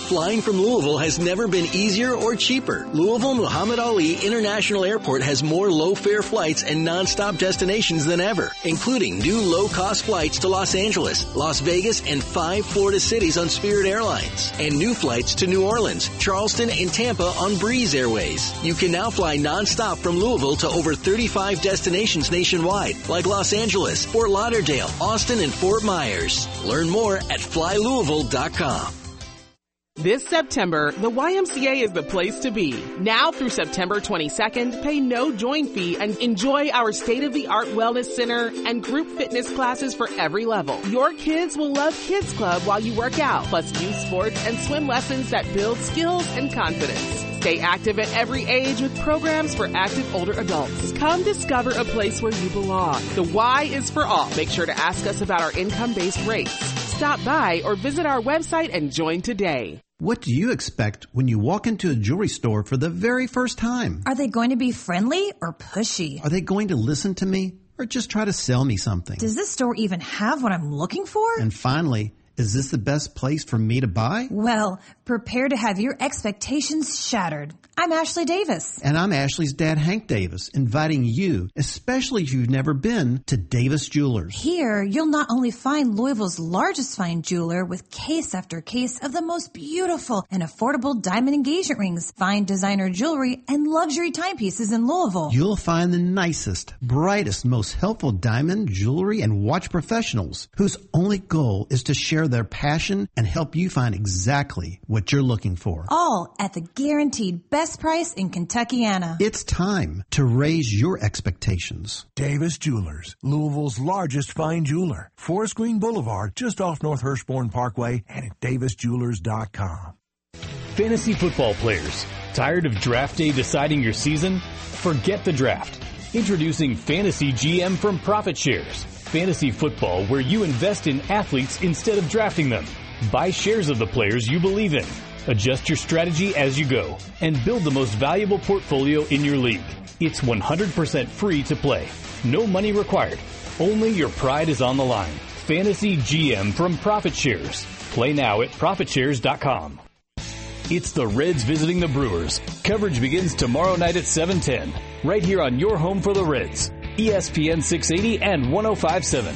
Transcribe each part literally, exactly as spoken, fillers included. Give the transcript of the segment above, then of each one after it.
Flying from Louisville has never been easier or cheaper. Louisville Muhammad Ali International Airport has more low-fare flights and non-stop destinations than ever, including new low-cost flights to Los Angeles, Las Vegas, and five Florida cities on Spirit Airlines, and new flights to New Orleans, Charleston, and Tampa on Breeze Airways. You can now fly non-stop from Louisville to over thirty-five destinations nationwide, like Los Angeles, Fort Lauderdale, Austin, and Fort Myers. Learn more at fly louisville dot com. This September, the Y M C A is the place to be. Now through September twenty-second, pay no join fee and enjoy our state-of-the-art wellness center and group fitness classes for every level. Your kids will love Kids Club while you work out, plus youth sports and swim lessons that build skills and confidence. Stay active at every age with programs for active older adults. Come discover a place where you belong. The Y is for all. Make sure to ask us about our income-based rates. Stop by or visit our website and join today. What do you expect when you walk into a jewelry store for the very first time? Are they going to be friendly or pushy? Are they going to listen to me or just try to sell me something? Does this store even have what I'm looking for? And finally, is this the best place for me to buy? Well, prepare to have your expectations shattered. I'm Ashley Davis. And I'm Ashley's dad, Hank Davis, inviting you, especially if you've never been, to Davis Jewelers. Here, you'll not only find Louisville's largest fine jeweler with case after case of the most beautiful and affordable diamond engagement rings, fine designer jewelry, and luxury timepieces in Louisville. You'll find the nicest, brightest, most helpful diamond, jewelry, and watch professionals whose only goal is to share their passion and help you find exactly what you're looking for. All at the guaranteed best price in Kentuckiana. It's time to raise your expectations. Davis Jewelers, Louisville's largest fine jeweler. Forest Green Boulevard, just off North Hirschborn Parkway, and at davis jewelers dot com. Fantasy football players, tired of draft day deciding your season? Forget the draft. Introducing Fantasy G M from Profit Shares. Fantasy football where you invest in athletes instead of drafting them. Buy shares of the players you believe in. Adjust your strategy as you go and build the most valuable portfolio in your league. It's one hundred percent free to play. No money required. Only your pride is on the line. Fantasy G M from Profit Shares. Play now at profit shares dot com. It's the Reds visiting the Brewers. Coverage begins tomorrow night at seven ten. Right here on your home for the Reds. E S P N six eighty and one oh five point seven.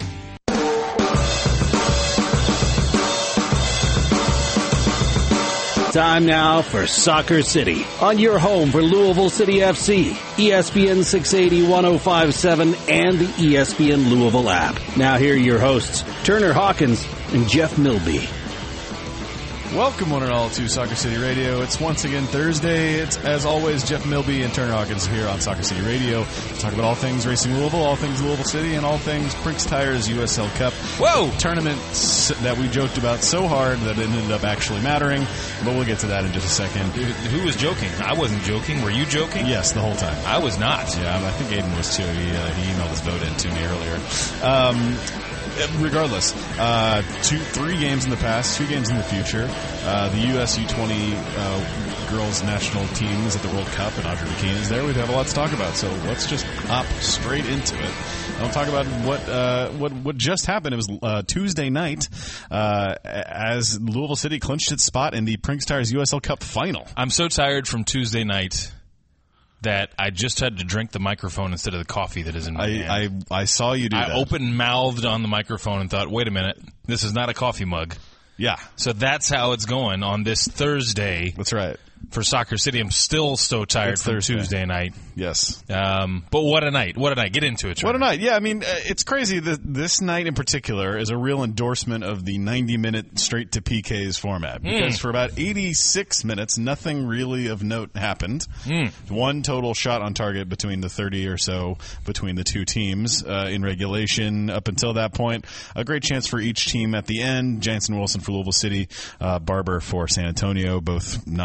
Time now for Soccer City on your home for Louisville City F C, E S P N six eighty, one oh five point seven, and the E S P N Louisville app. Now here are your hosts, Turner Hawkins and Jeff Milby. Welcome one and all to Soccer City Radio. It's once again Thursday. It's, as always, Jeff Milby and Turner Hawkins here on Soccer City Radio. We talk about all things Racing Louisville, all things Louisville City, and all things Brinks Tires U S L Cup. Whoa! Tournaments that we joked about so hard that it ended up actually mattering, but we'll get to that in just a second. Who was joking? I wasn't joking. Were you joking? Yes, the whole time. I was not. Yeah, I think Aiden was too. He, uh, he emailed his vote in to me earlier. Um... Regardless, uh, two, three games in the past, two games in the future. Uh, the U S U twenty uh, girls national teams at the World Cup, and Audrey McKean is there. We'd have a lot to talk about, so let's just hop straight into it. I'll talk about what uh, what what just happened. It was uh, Tuesday night uh, as Louisville City clinched its spot in the Brinks Tires U S L Cup final. I'm so tired from Tuesday night that I just had to drink the microphone instead of the coffee that is in my I, hand. I I saw you do I that. I open-mouthed on the microphone and thought, wait a minute, this is not a coffee mug. Yeah. So that's how it's going on this Thursday. That's right. For Soccer City. I'm still so tired it's from Thursday. Tuesday night. Yes. Um, but what a night. What a night. Get into it, Trevor. What a night. Yeah, I mean, uh, it's crazy that this night in particular is a real endorsement of the ninety-minute straight-to-P Ks format. Because mm. for about eighty-six minutes, nothing really of note happened. Mm. One total shot on target between the thirty or so between the two teams uh, in regulation up until that point. A great chance for each team at the end. Jansen Wilson for Louisville City, uh, Barber for San Antonio, both not doing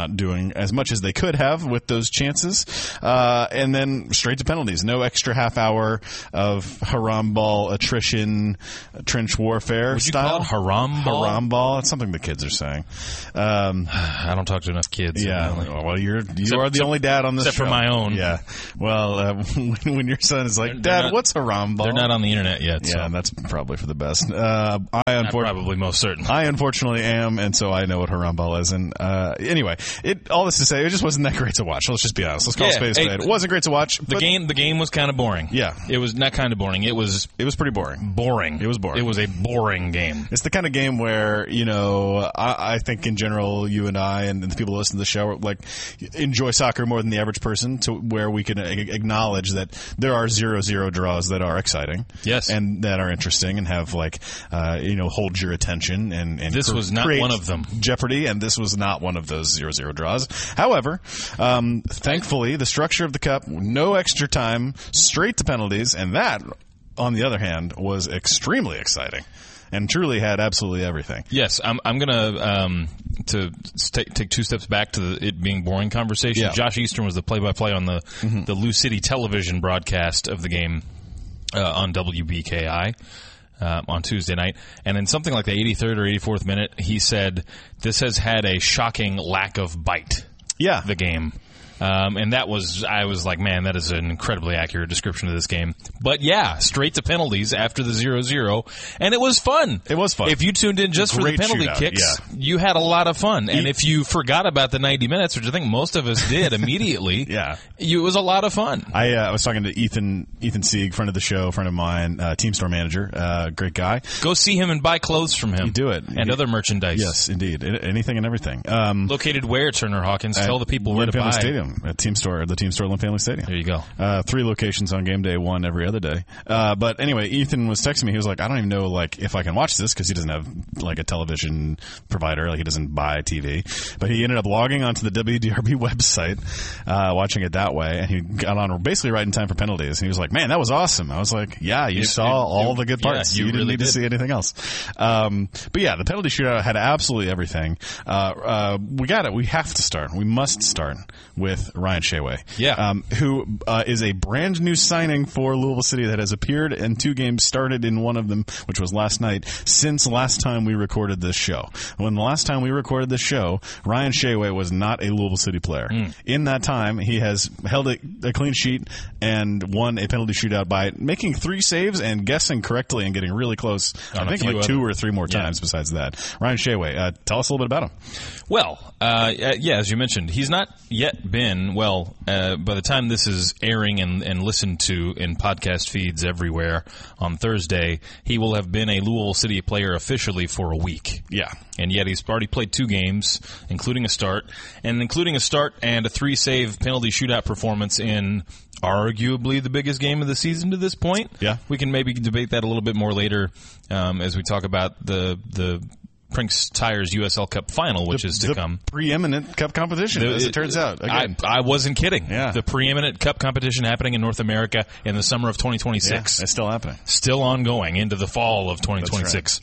doing as much as they could have with those chances. Uh, and then straight to penalties. No extra half hour of haram ball attrition, trench warfare Would style. You call it haram ball? Haram ball. It's something the kids are saying. Um, I don't talk to enough kids. Yeah. Apparently. Well, you're you except, are the except, only dad on this except show. for my own. Yeah. Well, uh, when, when your son is like, They're- Dad, they're not- what's haram ball? They're not on the internet yet. So. Yeah, that's probably for the best. Uh, I Not unfortunately. probably most certain. I unfortunately am, and so I know what haram ball is. And uh, anyway, it all this to say, it just wasn't that great to watch. Let's just be honest. Let's call Yeah, it space hey, fade. It wasn't great to watch. The but game, the game was kind of boring. Yeah. it was not kind of boring. It was, it was pretty boring. boring. It was boring. It was a boring game. It's the kind of game where, you know, I, I think in general, you and I and the people who listen to the show like enjoy soccer more than the average person, to where we can a- acknowledge that there are zero zero draws that are exciting, Yes. and that are interesting and have like, uh, you know, hold your attention. And, and This cr- was not create one of them. Jeopardy, and this was not one of those zero zero draws. However, um, thankfully, the structure of the cup, no extra time, straight to penalties, and that, on the other hand, was extremely exciting. And truly had absolutely everything. Yes, I'm. I'm gonna um, to take take two steps back to the, it being boring conversation. Yeah. Josh Eastern was the play-by-play on the Mm-hmm. the Lou City television broadcast of the game uh, on W B K I uh, on Tuesday night, and in something like the eighty-third or eighty-fourth minute, he said this has had a shocking lack of bite. Yeah, The game. Um, and that was, I was like, man, that is an incredibly accurate description of this game. But yeah, straight to penalties after the zero zero. And it was fun. It was fun. If you tuned in just Great for the penalty shootout, kicks, yeah. you had a lot of fun. And E- if you forgot about the ninety minutes, which I think most of us did immediately, Yeah. you, it was a lot of fun. I, uh, I was talking to Ethan Ethan Sieg, friend of the show, friend of mine, uh, team store manager, uh, great guy. Go see him and buy clothes from him. You do it. And You- other merchandise. Yes, indeed. A- Anything and everything. Um, Located where, Turner Hawkins? Tell the people where Lynn to Family buy. Stadium, at Team Store, the Team Store Lynn Family Stadium. There you go. Uh, three locations on game day, one every other day. Uh, but anyway, Ethan was texting me. He was like, I don't even know like if I can watch this because he doesn't have like a television provider. Like he doesn't buy T V. But he ended up logging onto the W D R B website, uh, watching it that way. And he got on basically right in time for penalties. And he was like, man, that was awesome. I was like, yeah, you You- saw you- all you- the good yeah, parts. you you didn't really need to did. see anything else. Um, but yeah, the penalty shootout had absolutely everything. Uh, uh, we got it. We have to start. We must start with Ryan Sheway. Yeah. Um, who uh, is a brand new signing for Louisville City that has appeared in two games, started in one of them, which was last night, since last time we recorded this show. When the last time we recorded this show, Ryan Sheway was not a Louisville City player. Mm. In that time, he has held a, a clean sheet and won a penalty shootout by making three saves and guessing correctly and getting really close. On I a think few like other- two or three more Yeah. times besides that. Ryan Sheway, uh, tell us a little bit about him. Well, uh, yeah, as you mentioned, he's not yet been, well, uh, by the time this is airing and, and listened to in podcast feeds everywhere on Thursday, he will have been a Louisville City player officially for a week. Yeah. And yet he's already played two games, including a start, and including a start and a three-save penalty shootout performance in arguably the biggest game of the season to this point. Yeah. We can maybe debate that a little bit more later um, as we talk about the the Prinks Tires U S L Cup final, which The- is to the come. preeminent cup competition, The- as it turns out. Again. I, I wasn't kidding. Yeah. The preeminent cup competition happening in North America in the summer of twenty twenty-six. Yeah, it's still happening. Still ongoing into the fall of twenty twenty-six.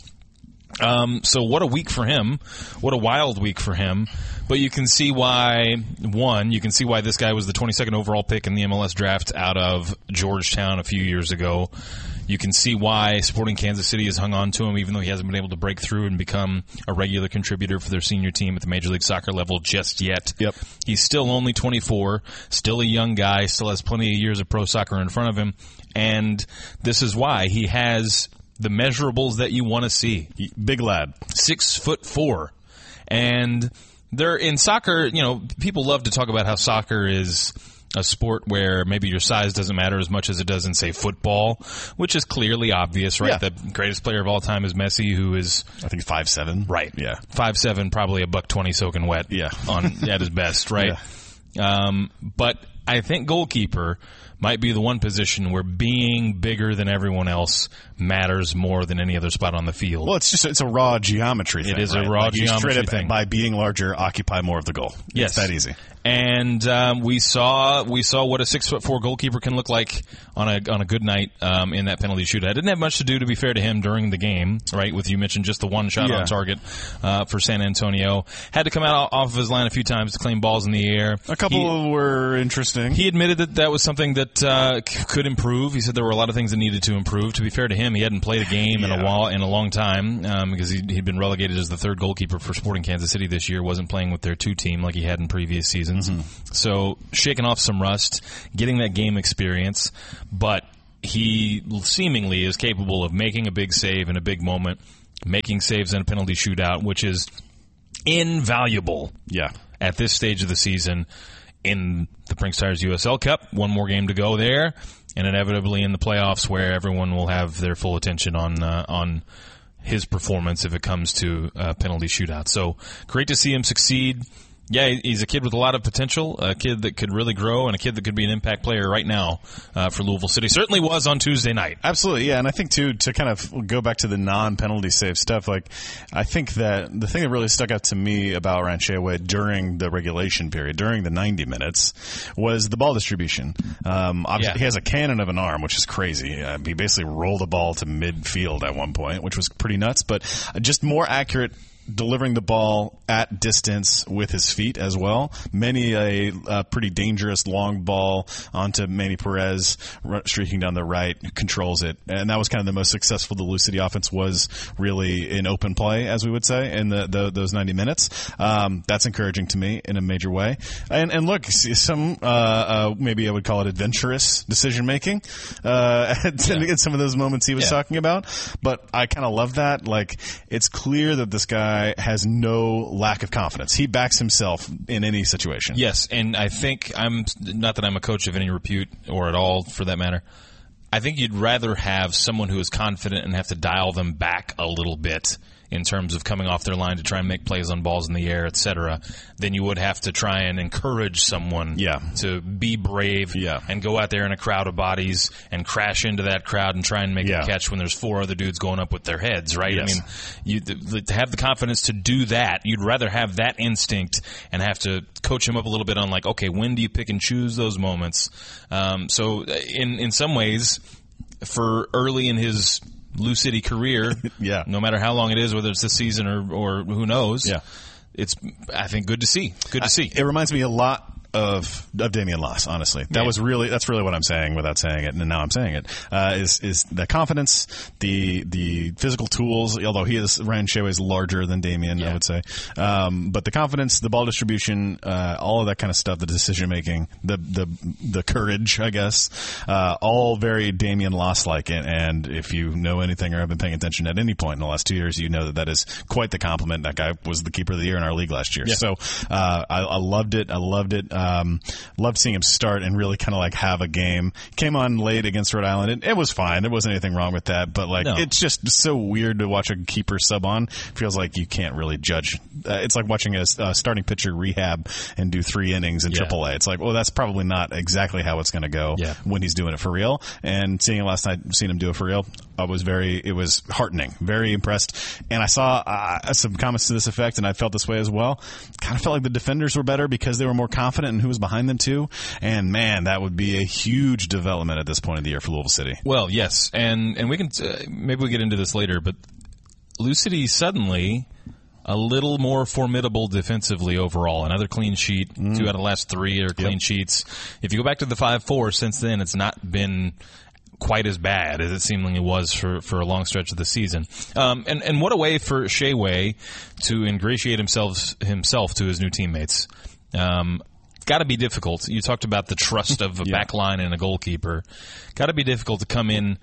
Um, so what a week for him. What a wild week for him. But you can see why, one, you can see why this guy was the twenty-second overall pick in the M L S draft out of Georgetown a few years ago. You can see why Sporting Kansas City has hung on to him, even though he hasn't been able to break through and become a regular contributor for their senior team at the Major League Soccer level just yet. Yep. He's still only twenty-four, still a young guy, still has plenty of years of pro soccer in front of him. And this is why he has the measurables that you want to see. Big lad. Six foot four. And they're in soccer, you know, people love to talk about how soccer is a sport where maybe your size doesn't matter as much as it does in, say, football, which is clearly obvious, right? Yeah. The greatest player of all time is Messi, who is I think five seven. right, Yeah. five seven, probably a buck twenty soaking wet, Yeah. on at his best, right? Um, but I think goalkeeper might be the one position where being bigger than everyone else matters more than any other spot on the field. Well, it's just it's a raw geometry thing. It is right? a raw like geometry straight up, thing. By being larger, occupy more of the goal. Yes. It's that easy. And um, we saw we saw what a six foot four goalkeeper can look like on a on a good night um, in that penalty shootout. It didn't have much to do, to be fair to him, during the game. Right, with you mentioned just the one shot yeah. on target uh, for San Antonio. Had to come out off of his line a few times to claim balls in the air. A couple he, were interesting. He admitted that that was something that uh, c- could improve. He said there were a lot of things that needed to improve. To be fair to him, he hadn't played a game yeah. in a while in a long time um, because he, he'd been relegated as the third goalkeeper for Sporting Kansas City this year. Wasn't playing with their two team like he had in previous seasons. Mm-hmm. So. So shaking off some rust, getting that game experience, but he seemingly is capable of making a big save in a big moment, making saves in a penalty shootout, which is invaluable yeah. at this stage of the season in the Brinks Tires U S L Cup. One more game to go there, and inevitably in the playoffs where everyone will have their full attention on uh, on his performance if it comes to uh, penalty shootout. So great to see him succeed. Yeah, he's a kid with a lot of potential, a kid that could really grow, and a kid that could be an impact player right now uh, for Louisville City. Certainly was on Tuesday night. Absolutely, yeah. And I think, too, to kind of go back to the non-penalty save stuff, like, I think that the thing that really stuck out to me about Ryan Shea during the regulation period, during the ninety minutes, was the ball distribution. Um, obviously, yeah. He has a cannon of an arm, which is crazy. Uh, he basically rolled the ball to midfield at one point, which was pretty nuts, but just more accurate delivering the ball at distance with his feet as well. Many a, a pretty dangerous long ball onto Manny Perez streaking down the right, controls it. And that was kind of the most successful the Lou City offense was really in open play, as we would say, in the, the those ninety minutes. Um, that's encouraging to me in a major way. And, and look, some uh, uh, maybe I would call it adventurous decision making uh, at, yeah. at some of those moments he was yeah. talking about. But I kind of love that. Like, it's clear that this guy has no lack of confidence. He backs himself in any situation. Yes, and I think I'm not that I'm a coach of any repute or at all for that matter. I think you'd rather have someone who is confident and have to dial them back a little bit in terms of coming off their line to try and make plays on balls in the air, et cetera, than you would have to try and encourage someone yeah. to be brave yeah. and go out there in a crowd of bodies and crash into that crowd and try and make yeah. a catch when there's four other dudes going up with their heads, right? Yes. I mean, you, the, to have the confidence to do that, you'd rather have that instinct and have to coach him up a little bit on like, okay, when do you pick and choose those moments? Um, so in, in some ways, for early in his Lou City career, yeah. no matter how long it is, whether it's this season or, or who knows, yeah. it's, I think, good to see. Good to see. It reminds me a lot of of Damian Loss, honestly. That yeah. was really that's really what I'm saying without saying it, and now I'm saying it. Uh, is is the confidence, the the physical tools, although he is Ryan Shea is larger than Damian, yeah. I would say. Um, but the confidence, the ball distribution, uh, all of that kind of stuff, the decision making, the the the courage, I guess, uh, all very Damian Loss like. And, and if you know anything or have been paying attention at any point in the last two years, you know that that is quite the compliment. That guy was the keeper of the year in our league last year. Yeah. So uh, I, I loved it. I loved it. Um, loved seeing him start and really kind of like have a game. Came on late against Rhode Island. It, it was fine. There wasn't anything wrong with that. But like, no. It's just so weird to watch a keeper sub on. Feels like you can't really judge. Uh, it's like watching a, a starting pitcher rehab and do three innings in yeah. triple A. It's like, well, that's probably not exactly how it's going to go yeah. when he's doing it for real. And seeing it last night, seeing him do it for real, I was very, it was heartening, very impressed. And I saw uh, some comments to this effect, and I felt this way as well. Kind of felt like the defenders were better because they were more confident in who was behind them too. And man, that would be a huge development at this point of the year for Louisville City. Well, yes, and and we can uh, maybe we get into this later, but Lou City suddenly a little more formidable defensively overall. Another clean sheet. Mm. Two out of the last three are clean yep. sheets. If you go back to the five four, since then it's not been quite as bad as it seemingly was for, for a long stretch of the season. Um, and, and what a way for Shea to ingratiate himself himself to his new teammates. Um, got to be difficult. You talked about the trust of a yeah. back line and a goalkeeper. Got to be difficult to come in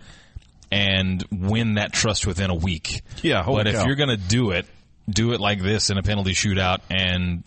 and win that trust within a week. Yeah, but if cow. you're going to do it, do it like this in a penalty shootout and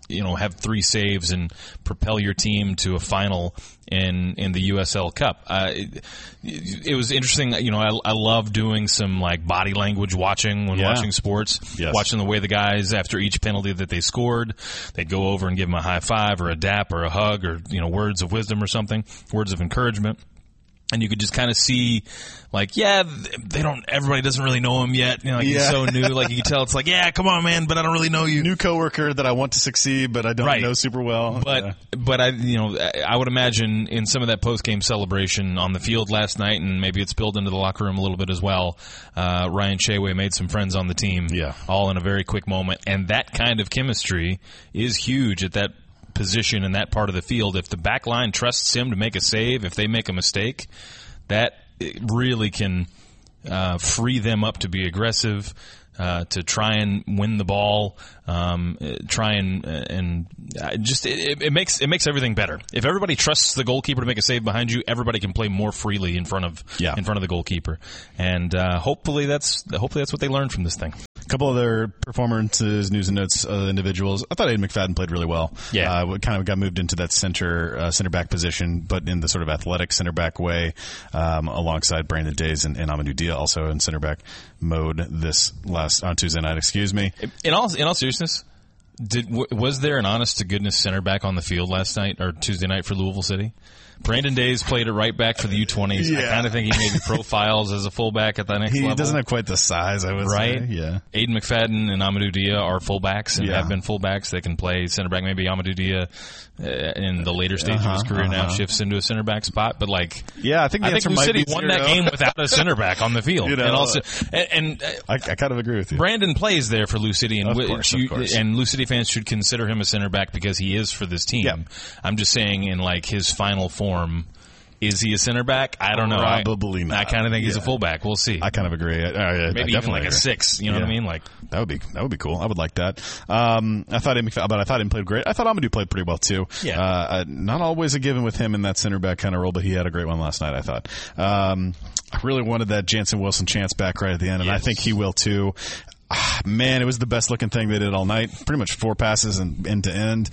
you know, have three saves and propel your team to a final in in the U S L Cup. Uh, it, it was interesting. You know, I, I love doing some like body language watching when yeah. watching sports, yes. watching the way the guys after each penalty that they scored, they'd go over and give them a high five or a dap or a hug or, you know, words of wisdom or something, words of encouragement. And you could just kind of see, like, yeah, they don't, everybody doesn't really know him yet. You know, like, yeah. he's so new. Like, you can tell it's like, yeah, come on, man, but I don't really know you. New coworker that I want to succeed, but I don't right. know super well. But, yeah. but I, you know, I would imagine in some of that post-game celebration on the field last night, and maybe it's spilled into the locker room a little bit as well, uh, Ryan Shaway made some friends on the team. Yeah. All in a very quick moment. And that kind of chemistry is huge at that position in that part of the field. If the back line trusts him to make a save, if they make a mistake, that really can uh, free them up to be aggressive, uh, to try and win the ball, um, try and and just it, it makes it makes everything better. If everybody trusts the goalkeeper to make a save behind you, everybody can play more freely in front of yeah. in front of the goalkeeper, and uh, hopefully that's hopefully that's what they learned from this thing. A couple other performances, news and notes, uh, individuals. I thought Aiden McFadden played really well. Yeah. Uh, kind of got moved into that center, uh, center back position, but in the sort of athletic center back way, um, alongside Brandon Days and, and Amadou Dia also in center back mode this last, on Tuesday night, excuse me. In all, in all seriousness, did, w- was there an honest to goodness center back on the field last night or Tuesday night for Louisville City? Brandon Days played it right back for the U twenties. Yeah. I kind of think he maybe profiles as a fullback at the next he level. He doesn't have quite the size, I would right? say. Yeah. Aiden McFadden and Amadou Dia are fullbacks and yeah. have been fullbacks. They can play center back. Maybe Amadou Dia uh, in the later stage uh-huh, of his career uh-huh. now shifts into a center back spot. But like, yeah, I think the I think answer Lou might City be won zero. that game without a center back on the field. You know, and also, and, and uh, I, I kind of agree with you. Brandon plays there for Lou City, and of w- course, you, of course. and Lou City fans should consider him a center back because he is for this team. Yeah. I'm just saying, in like his final form. Is he a center back? I don't know. Probably I, not. I kind of think yeah. he's a fullback. We'll see. I kind of agree. I, I, Maybe I even like agree. a six. You know yeah. what I mean? Like that would be that would be cool. I would like that. Um, I thought him, but I thought him played great. I thought Amadou played pretty well too. Yeah. Uh, not always a given with him in that center back kind of role, but he had a great one last night. I thought. Um, I really wanted that Jansen Wilson chance back right at the end, and yes. I think he will too. Ah, man, it was the best looking thing they did all night. Pretty much four passes and end to end.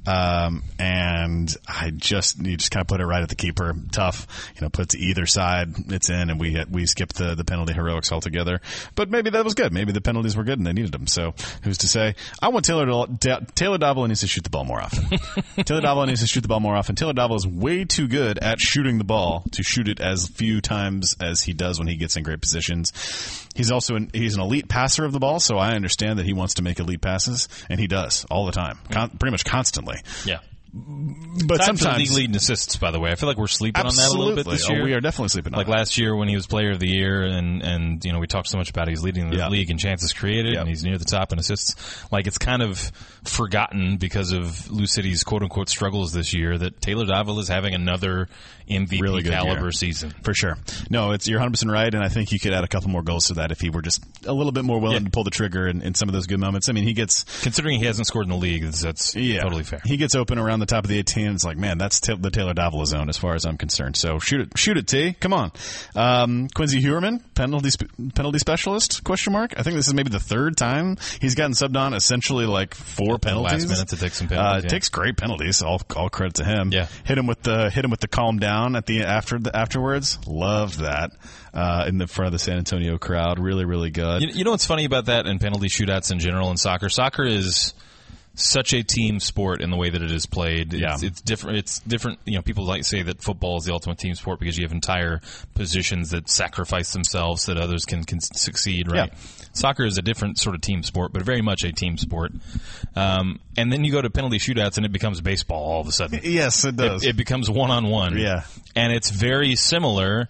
Um, and I just, you just kind of put it right at the keeper. Tough, you know, put it to either side. It's in, and we had, we skipped the, the penalty heroics altogether. But maybe that was good. Maybe the penalties were good and they needed them. So who's to say? I want Taylor, to, Taylor Davila needs to shoot the ball more often. Taylor Davila needs to shoot the ball more often. Taylor Davila is way too good at shooting the ball to shoot it as few times as he does when he gets in great positions. He's also an, he's an elite passer of the ball, so I understand that he wants to make elite passes, and he does all the time, Con- pretty much constantly. Yeah. But Time sometimes for the league lead in assists, by the way. I feel like we're sleeping absolutely. on that a little bit this year. Oh, we are definitely sleeping on like that. last year when he was player of the year and, and you know, we talked so much about he's leading the yeah. league in chances created yeah. and he's near the top in assists. Like it's kind of forgotten because of Lou City's quote unquote struggles this year that Taylor Davila is having another M V P really good caliber year. season. For sure. No, it's, you're one hundred percent right, and I think you could add a couple more goals to that if he were just a little bit more willing yeah. to pull the trigger in, in some of those good moments. I mean, he gets... Considering he hasn't scored in the league, that's yeah, totally fair. He gets open around the top of the eighteen. It's like, man, that's t- the Taylor Davila zone as far as I'm concerned. So shoot it, shoot it, T. Come on. Um, Quincy Huerman, penalty sp- penalty specialist? Question mark. I think this is maybe the third time he's gotten subbed on essentially like four At the penalties. last minute to take some penalties. Uh, yeah. Takes great penalties. All all credit to him. Yeah. Hit him with the hit him with the calm down at the after the afterwards. Loved that. Uh, in the front of the San Antonio crowd. Really, really good. You, you know what's funny about that and penalty shootouts in general in soccer? Soccer is such a team sport in the way that it is played. It's, Yeah. it's different. It's different. You know, people like to say that football is the ultimate team sport because you have entire positions that sacrifice themselves so that others can, can succeed, right? Yeah. Soccer is a different sort of team sport, but very much a team sport. Um, and then you go to penalty shootouts and it becomes baseball all of a sudden. Yes, it does. It, it becomes one-on-one. Yeah. And it's very similar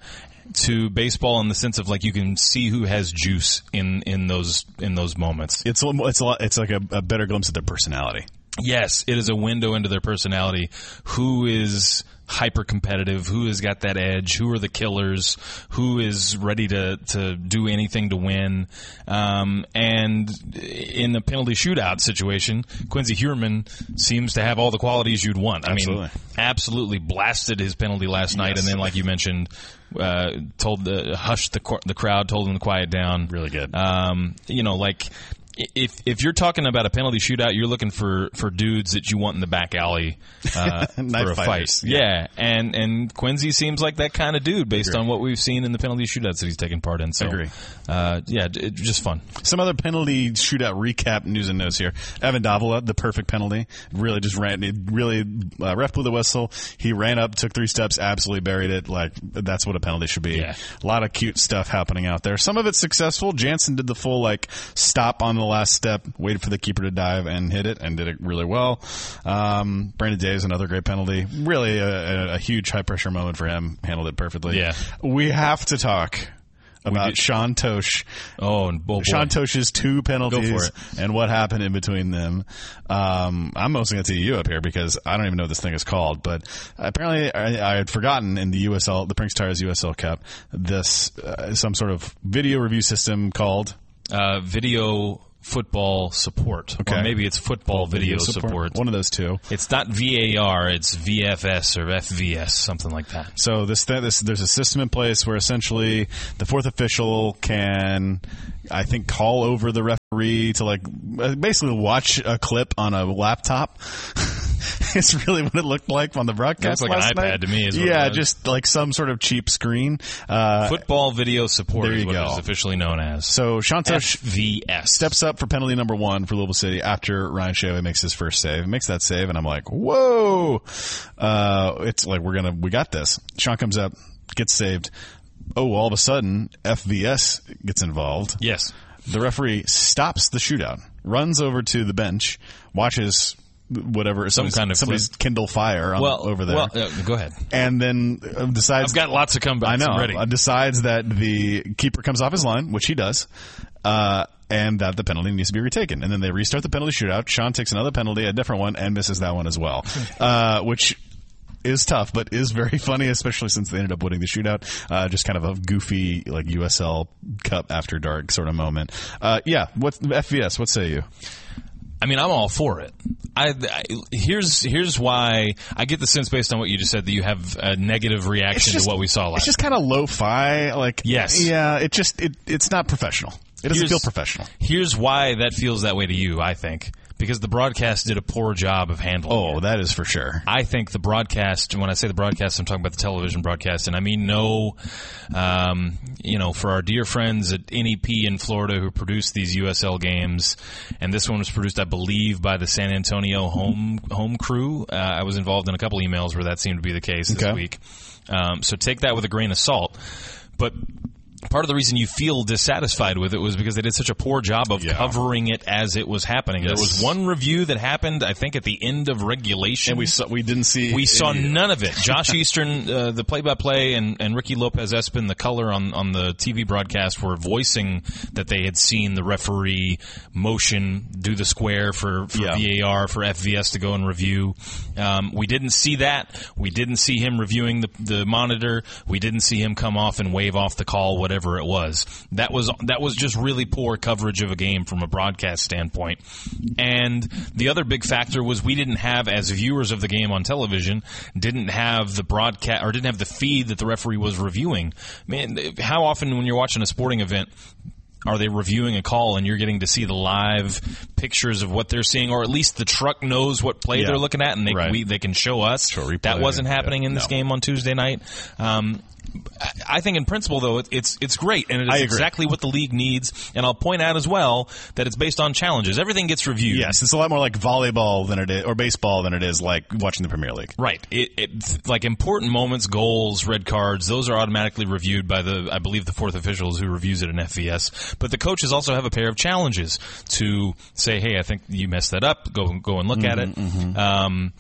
to baseball in the sense of like you can see who has juice in, in those in those moments. It's a- it's a lot, it's like a, a better glimpse of their personality. Yes, it is a window into their personality. Who is hyper competitive? Who has got that edge? Who are the killers? Who is ready to, to do anything to win? Um, and in the penalty shootout situation, Quincy Huerman seems to have all the qualities you'd want. I Absolutely. mean, absolutely blasted his penalty last night, Yes. and then, like you mentioned, uh, told the hushed the the crowd, told them to quiet down. Really good. Um, you know, like. if if you're talking about a penalty shootout, you're looking for, for dudes that you want in the back alley uh, for a fighters. fight. Yeah. yeah, and and Quincy seems like that kind of dude based Agree. on what we've seen in the penalty shootouts that he's taken part in. So, Agree. Uh, yeah, it, just fun. Some other penalty shootout recap news and notes here. Evan Davila, the perfect penalty, really just ran. It really uh, ref blew the whistle. He ran up, took three steps, absolutely buried it. Like that's what a penalty should be. Yeah. A lot of cute stuff happening out there. Some of it's successful. Jansen did the full like stop on the last step, waited for the keeper to dive and hit it, and did it really well. Um, Brandon Dave's another great penalty. Really a, a, a huge high pressure moment for him. Handled it perfectly. Yeah. We have to talk about Sean Tosh. Oh, and oh Sean Tosh's two penalties and what happened in between them. Um, I'm mostly going to tee you up here because I don't even know what this thing is called, but apparently I, I had forgotten in the U S L, the Brinks Tires U S L Cup, this uh, some sort of video review system called uh, Video Football Support. Okay. Or maybe it's Football Video, video support. support. One of those two. It's not V A R, it's V F S or F V S, something like that. So this, this there's a system in place where essentially the fourth official can, I think, call over the referee to like basically watch a clip on a laptop. It's really what it looked like on the broadcast. It's like last an iPad night. to me. Is yeah, what just like some sort of cheap screen. Uh, Football Video Support there you is what go. it is officially known as. So Sean Tosh F V S steps up for penalty number one for Louisville City after Ryan Shea makes his first save. Makes that save, and I'm like, whoa! Uh, it's like we're gonna, we got this. Sean comes up, gets saved. Oh, all of a sudden, F V S gets involved. Yes. The referee stops the shootout, runs over to the bench, watches whatever, some kind of somebody's clip. Kindle Fire on, well, over there. Well, uh, go ahead. And then uh, decides. I've got lots of comebacks. I know. Ready. Uh, decides that the keeper comes off his line, which he does, uh, and that the penalty needs to be retaken. And then they restart the penalty shootout. Sean takes another penalty, a different one, and misses that one as well, uh, which is tough, but is very funny, especially since they ended up winning the shootout. Uh, just kind of a goofy, like, U S L Cup after dark sort of moment. Uh, yeah, what F V S, what say you? I mean, I'm all for it. I, I here's here's why I get the sense based on what you just said that you have a negative reaction just, to what we saw last. It's just kind of lo-fi, like yes, yeah. It just it it's not professional. It doesn't here's, feel professional. Here's why that feels that way to you. I think. Because the broadcast did a poor job of handling oh, it. Oh, that is for sure. I think the broadcast, when I say the broadcast, I'm talking about the television broadcast, and I mean no, um, you know, for our dear friends at N E P in Florida who produced these U S L games, and this one was produced, I believe, by the San Antonio home home crew. Uh, I was involved in a couple emails where that seemed to be the case this okay. week. Um, so take that with a grain of salt. But part of the reason you feel dissatisfied with it was because they did such a poor job of yeah. covering it as it was happening. Yes. There was one review that happened, I think, at the end of regulation. And we saw, we didn't see We saw any. none of it. Josh Eastern, uh, the play-by-play, and, and Ricky Lopez-Espin, the color on, on the T V broadcast, were voicing that they had seen the referee motion, do the square for, for yeah. V A R, for F V S to go and review. Um, we didn't see that. We didn't see him reviewing the, the monitor. We didn't see him come off and wave off the call, whatever it was. That was that was just really poor coverage of a game from a broadcast standpoint. And the other big factor was we didn't have, as viewers of the game on television, didn't have the broadcast or didn't have the feed that the referee was reviewing. Man, how often when you're watching a sporting event are they reviewing a call and you're getting to see the live pictures of what they're seeing, or at least the truck knows what play yeah. they're looking at and they right. we, they can show us. Sure, that wasn't happening yeah. in this no. game on Tuesday night. Um, I think in principle, though, it's it's great, and it is exactly what the league needs. And I'll point out as well that it's based on challenges. Everything gets reviewed. Yes, it's a lot more like volleyball than it is, or baseball than it is like watching the Premier League. Right. It, it like important moments, goals, red cards, those are automatically reviewed by the, I believe, the fourth officials who reviews it in F V S. But the coaches also have a pair of challenges to say, hey, I think you messed that up. Go go and look mm-hmm, at it. Mm-hmm. Um,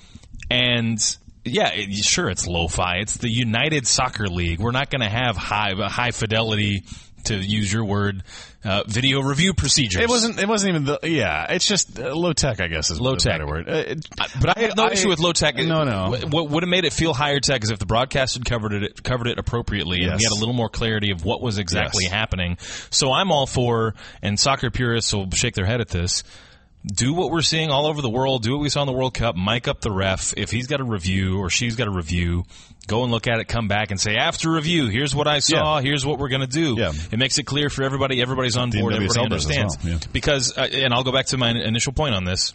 and. Yeah, it, sure, it's lo-fi. It's the United Soccer League. We're not going to have high high fidelity, to use your word, uh, video review procedures. It wasn't. It wasn't even the. Yeah, it's just uh, low tech. I guess is low the tech better word. Uh, it, but I have no I, issue with low tech. No, no. What would have made it feel higher tech is if the broadcast had covered it covered it appropriately, yes. and we had a little more clarity of what was exactly yes. happening. So I'm all for, and soccer purists will shake their head at this. do what we're seeing all over the world. Do what we saw in the World Cup. Mic up the ref. If he's got a review or she's got a review, go and look at it, come back and say, after review, here's what I saw, yeah. here's what we're going to do. Yeah. It makes it clear for everybody. Everybody's on board. Everybody understands. Well. Yeah. Because, uh, and I'll go back to my initial point on this,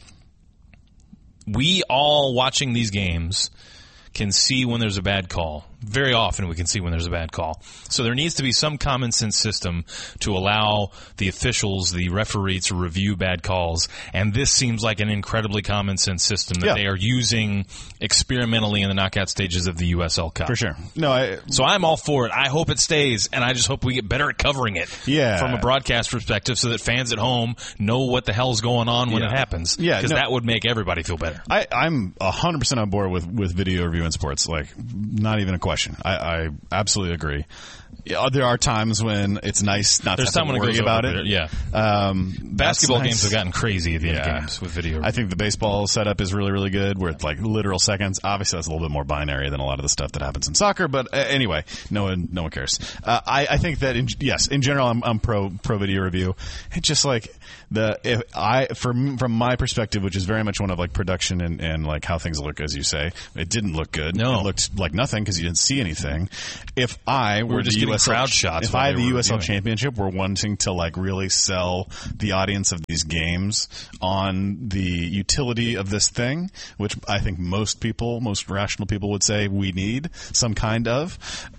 we all watching these games can see when there's a bad call. Very often we can see when there's a bad call. So there needs to be some common sense system to allow the officials, the referee, to review bad calls. And this seems like an incredibly common sense system that yeah. they are using experimentally in the knockout stages of the U S L Cup. For sure. No, I, so I'm all for it. I hope it stays, and I just hope we get better at covering it yeah. from a broadcast perspective so that fans at home know what the hell's going on when yeah. it happens. Yeah, because no, that would make everybody feel better. I, I'm one hundred percent on board with, with video review in sports. Like, not even a question. I, I absolutely agree. Yeah, there are times when it's nice not There's to have to worry about it. Yeah. Um, Basketball nice. games have gotten crazy at the end yeah. of games with video. I think the baseball setup is really, really good where it's like literal seconds. Obviously, that's a little bit more binary than a lot of the stuff that happens in soccer. But uh, anyway, no one, no one cares. Uh, I, I think that, in, yes, in general, I'm, I'm pro pro video review. It's just like the if I from from my perspective, which is very much one of like production and, and like how things look, as you say, it didn't look good. No, it looked like nothing because you didn't see anything. If I were, we were just the getting U S L crowd shots. If I had the U S L reviewing. Championship were wanting to like really sell the audience of these games on the utility of this thing, which I think most people, most rational people would say we need some kind of,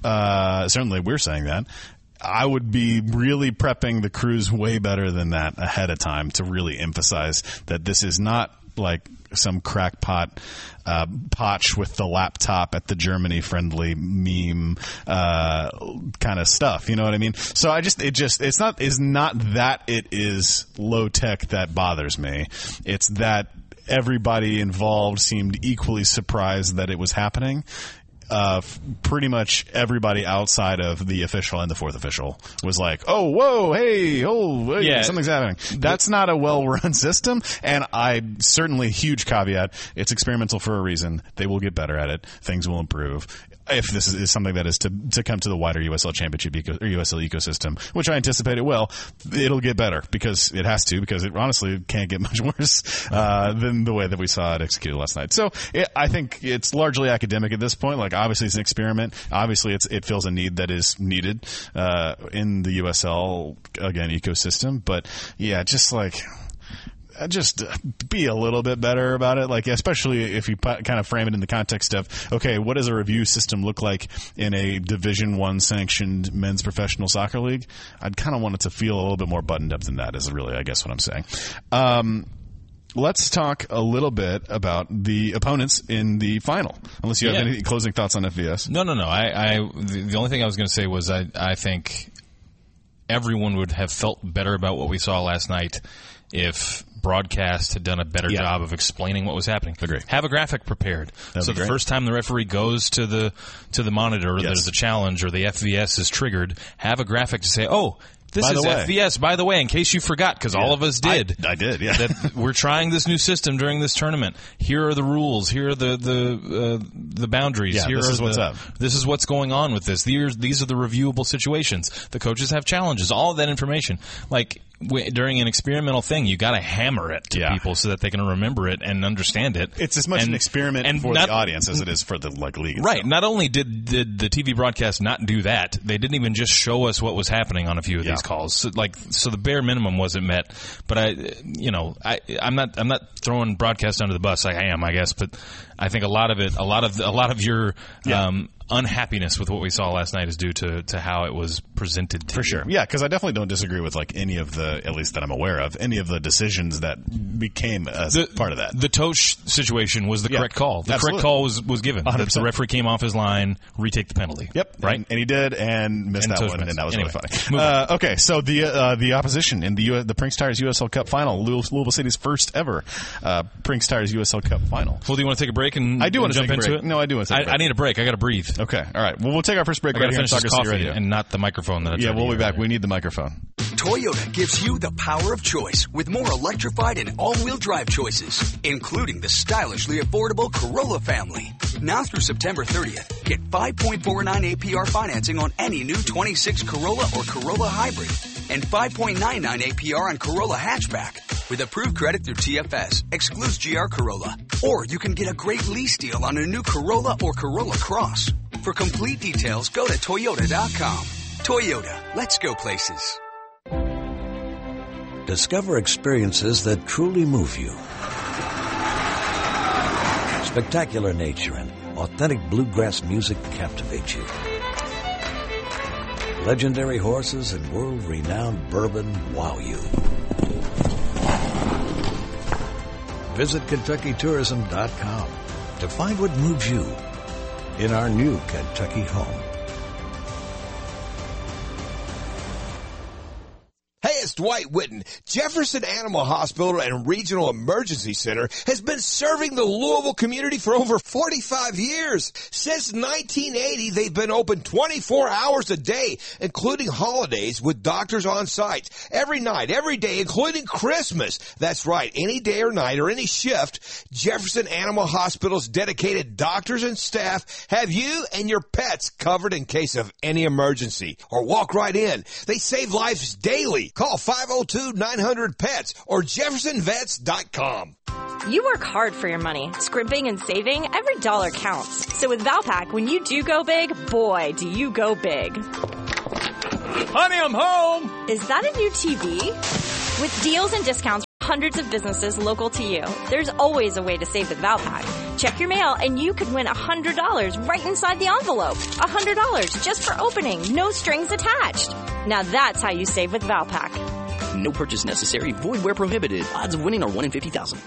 uh, certainly we're saying that, I would be really prepping the crews way better than that ahead of time to really emphasize that this is not like some crackpot uh, potch with the laptop at the Germany friendly meme uh, kind of stuff. You know what I mean? So I just, it just, it's not, it's not that it is low tech that bothers me. It's that everybody involved seemed equally surprised that it was happening. Uh, pretty much everybody outside of the official and the fourth official was like, oh, whoa, hey, oh, hey, yeah. something's happening. That's not a well-run system, and I certainly, huge caveat, it's experimental for a reason. They will get better at it. Things will improve. If this is, is something that is to to come to the wider U S L Championship eco, or U S L ecosystem, which I anticipate it will, it'll get better because it has to, because it honestly can't get much worse uh, than the way that we saw it executed last night. So it, I think it's largely academic at this point. Like, obviously it's an experiment. Obviously it's it fills a need that is needed uh, in the U S L, again, ecosystem. But yeah, just like... just be a little bit better about it, like especially if you kind of frame it in the context of, okay, what does a review system look like in a Division One sanctioned men's professional soccer league? I'd kind of want it to feel a little bit more buttoned up than that, is really, I guess, what I'm saying. Um, let's talk a little bit about the opponents in the final, unless you have yeah. any closing thoughts on F V S. No, no, no. I, I the, the only thing I was going to say was I, I think everyone would have felt better about what we saw last night if broadcast had done a better yeah. job of explaining what was happening. Agree. Have a graphic prepared. That'd so the great. first time the referee goes to the to the monitor, or yes. there's a challenge, or the F V S is triggered, have a graphic to say, oh, this by is the way. F V S, by the way, in case you forgot, because yeah. all of us did. I, I did, yeah. That we're trying this new system during this tournament. Here are the rules. Here are the the uh, the boundaries. Yeah, Here this are is the, what's up. This is what's going on with this. These these are the reviewable situations. The coaches have challenges. All of that information, like. During an experimental thing, you got to hammer it to yeah. people so that they can remember it and understand it. It's as much and, an experiment and for not, the audience as it is for the like league. Right. Itself. Not only did, did the T V broadcast not do that, they didn't even just show us what was happening on a few of yeah. these calls. So, like, so the bare minimum wasn't met. But I, you know, I, I'm not, I'm not throwing broadcast under the bus. I am, I guess, but I think a lot of it, a lot of, a lot of your, yeah. um, unhappiness with what we saw last night is due to, to how it was presented to For you. sure. Yeah, because I definitely don't disagree with like any of the, at least that I'm aware of, any of the decisions that became as the, part of that. The Tosh situation was the yeah, correct call. The absolutely. correct call was, was given. one hundred percent. The referee came off his line, retake the penalty. Yep. Right? And, and he did, and missed and that Tosh one, missed. and that was Anyway, really funny. Uh, okay, so the uh, the opposition in the U- the Prinks Tires U S L Cup final, Louisville City's first ever uh, Prinks Tires U S L Cup final. Well, do you want to take a break and I do want to jump take a into break. it? No, I do want to take I, a break. I need a break. I got to breathe. Okay, all right. Well, we'll take our first break I right got to here on finish this Soccer City coffee Radio. and not the microphone that I Yeah, tried to we'll be use back. earlier. We need the microphone. Toyota gives you the power of choice with more electrified and all-wheel drive choices, including the stylishly affordable Corolla family. Now through September thirtieth, get five point four nine A P R financing on any new twenty-six Corolla or Corolla Hybrid and five point nine nine A P R on Corolla Hatchback. with approved credit through T F S, excludes G R Corolla. Or you can get a great lease deal on a new Corolla or Corolla Cross. For complete details, go to Toyota dot com. Toyota, let's go places. Discover experiences that truly move you. Spectacular nature and authentic bluegrass music captivate you. Legendary horses and world-renowned bourbon wow you. Visit Kentucky Tourism dot com to find what moves you in our new Kentucky home. Hey, it's Dwight Whitten. Jefferson Animal Hospital and Regional Emergency Center has been serving the Louisville community for over forty-five years. Since nineteen eighty, they've been open twenty-four hours a day, including holidays, with doctors on site. Every night, every day, including Christmas. That's right, any day or night or any shift, Jefferson Animal Hospital's dedicated doctors and staff have you and your pets covered in case of any emergency. Or walk right in. They save lives daily. Call five oh two, nine hundred, P E T S or Jefferson Vets dot com. You work hard for your money. Scrimping and saving, every dollar counts. So with Valpak, when you do go big, boy, do you go big. Honey, I'm home! Is that a new T V? With deals and discounts for hundreds of businesses local to you, there's always a way to save with Valpak. Check your mail and you could win one hundred dollars right inside the envelope. one hundred dollars just for opening, no strings attached. Now that's how you save with Valpak. No purchase necessary. Void where prohibited. Odds of winning are one in fifty thousand.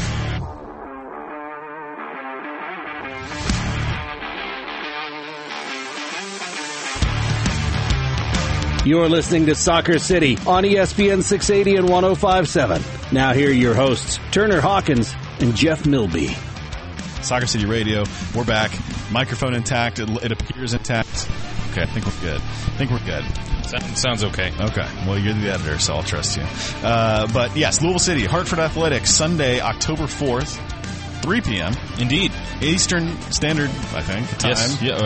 You're listening to Soccer City on E S P N six eighty and one oh five point seven. Now here are your hosts, Turner Hawkins and Jeff Milby. Soccer City Radio, we're back. Microphone intact. It, it appears intact. Okay, I think we're good. I think we're good. Sounds okay. Okay. Well, you're the editor, so I'll trust you. Uh, but yes, Louisville City, Hartford Athletics, Sunday, October fourth, three p.m. Indeed. Eastern Standard, I think, time. Yes. Yeah, uh,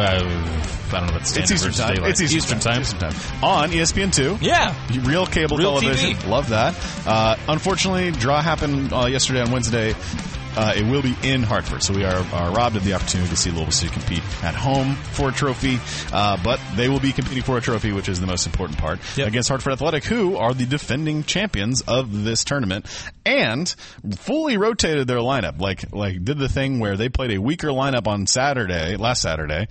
I don't know about standard. It's Eastern time. Daylight. It's Eastern, Eastern time. time. Eastern time. On E S P N two. Yeah. Real cable Real television. T V. Love that. Uh, unfortunately, draw happened uh, yesterday on Wednesday. Uh, it will be in Hartford, so we are, are robbed of the opportunity to see Louisville City compete at home for a trophy, uh, but they will be competing for a trophy, which is the most important part, yep. against Hartford Athletic, who are the defending champions of this tournament, and fully rotated their lineup, like like did the thing where they played a weaker lineup on Saturday, last Saturday,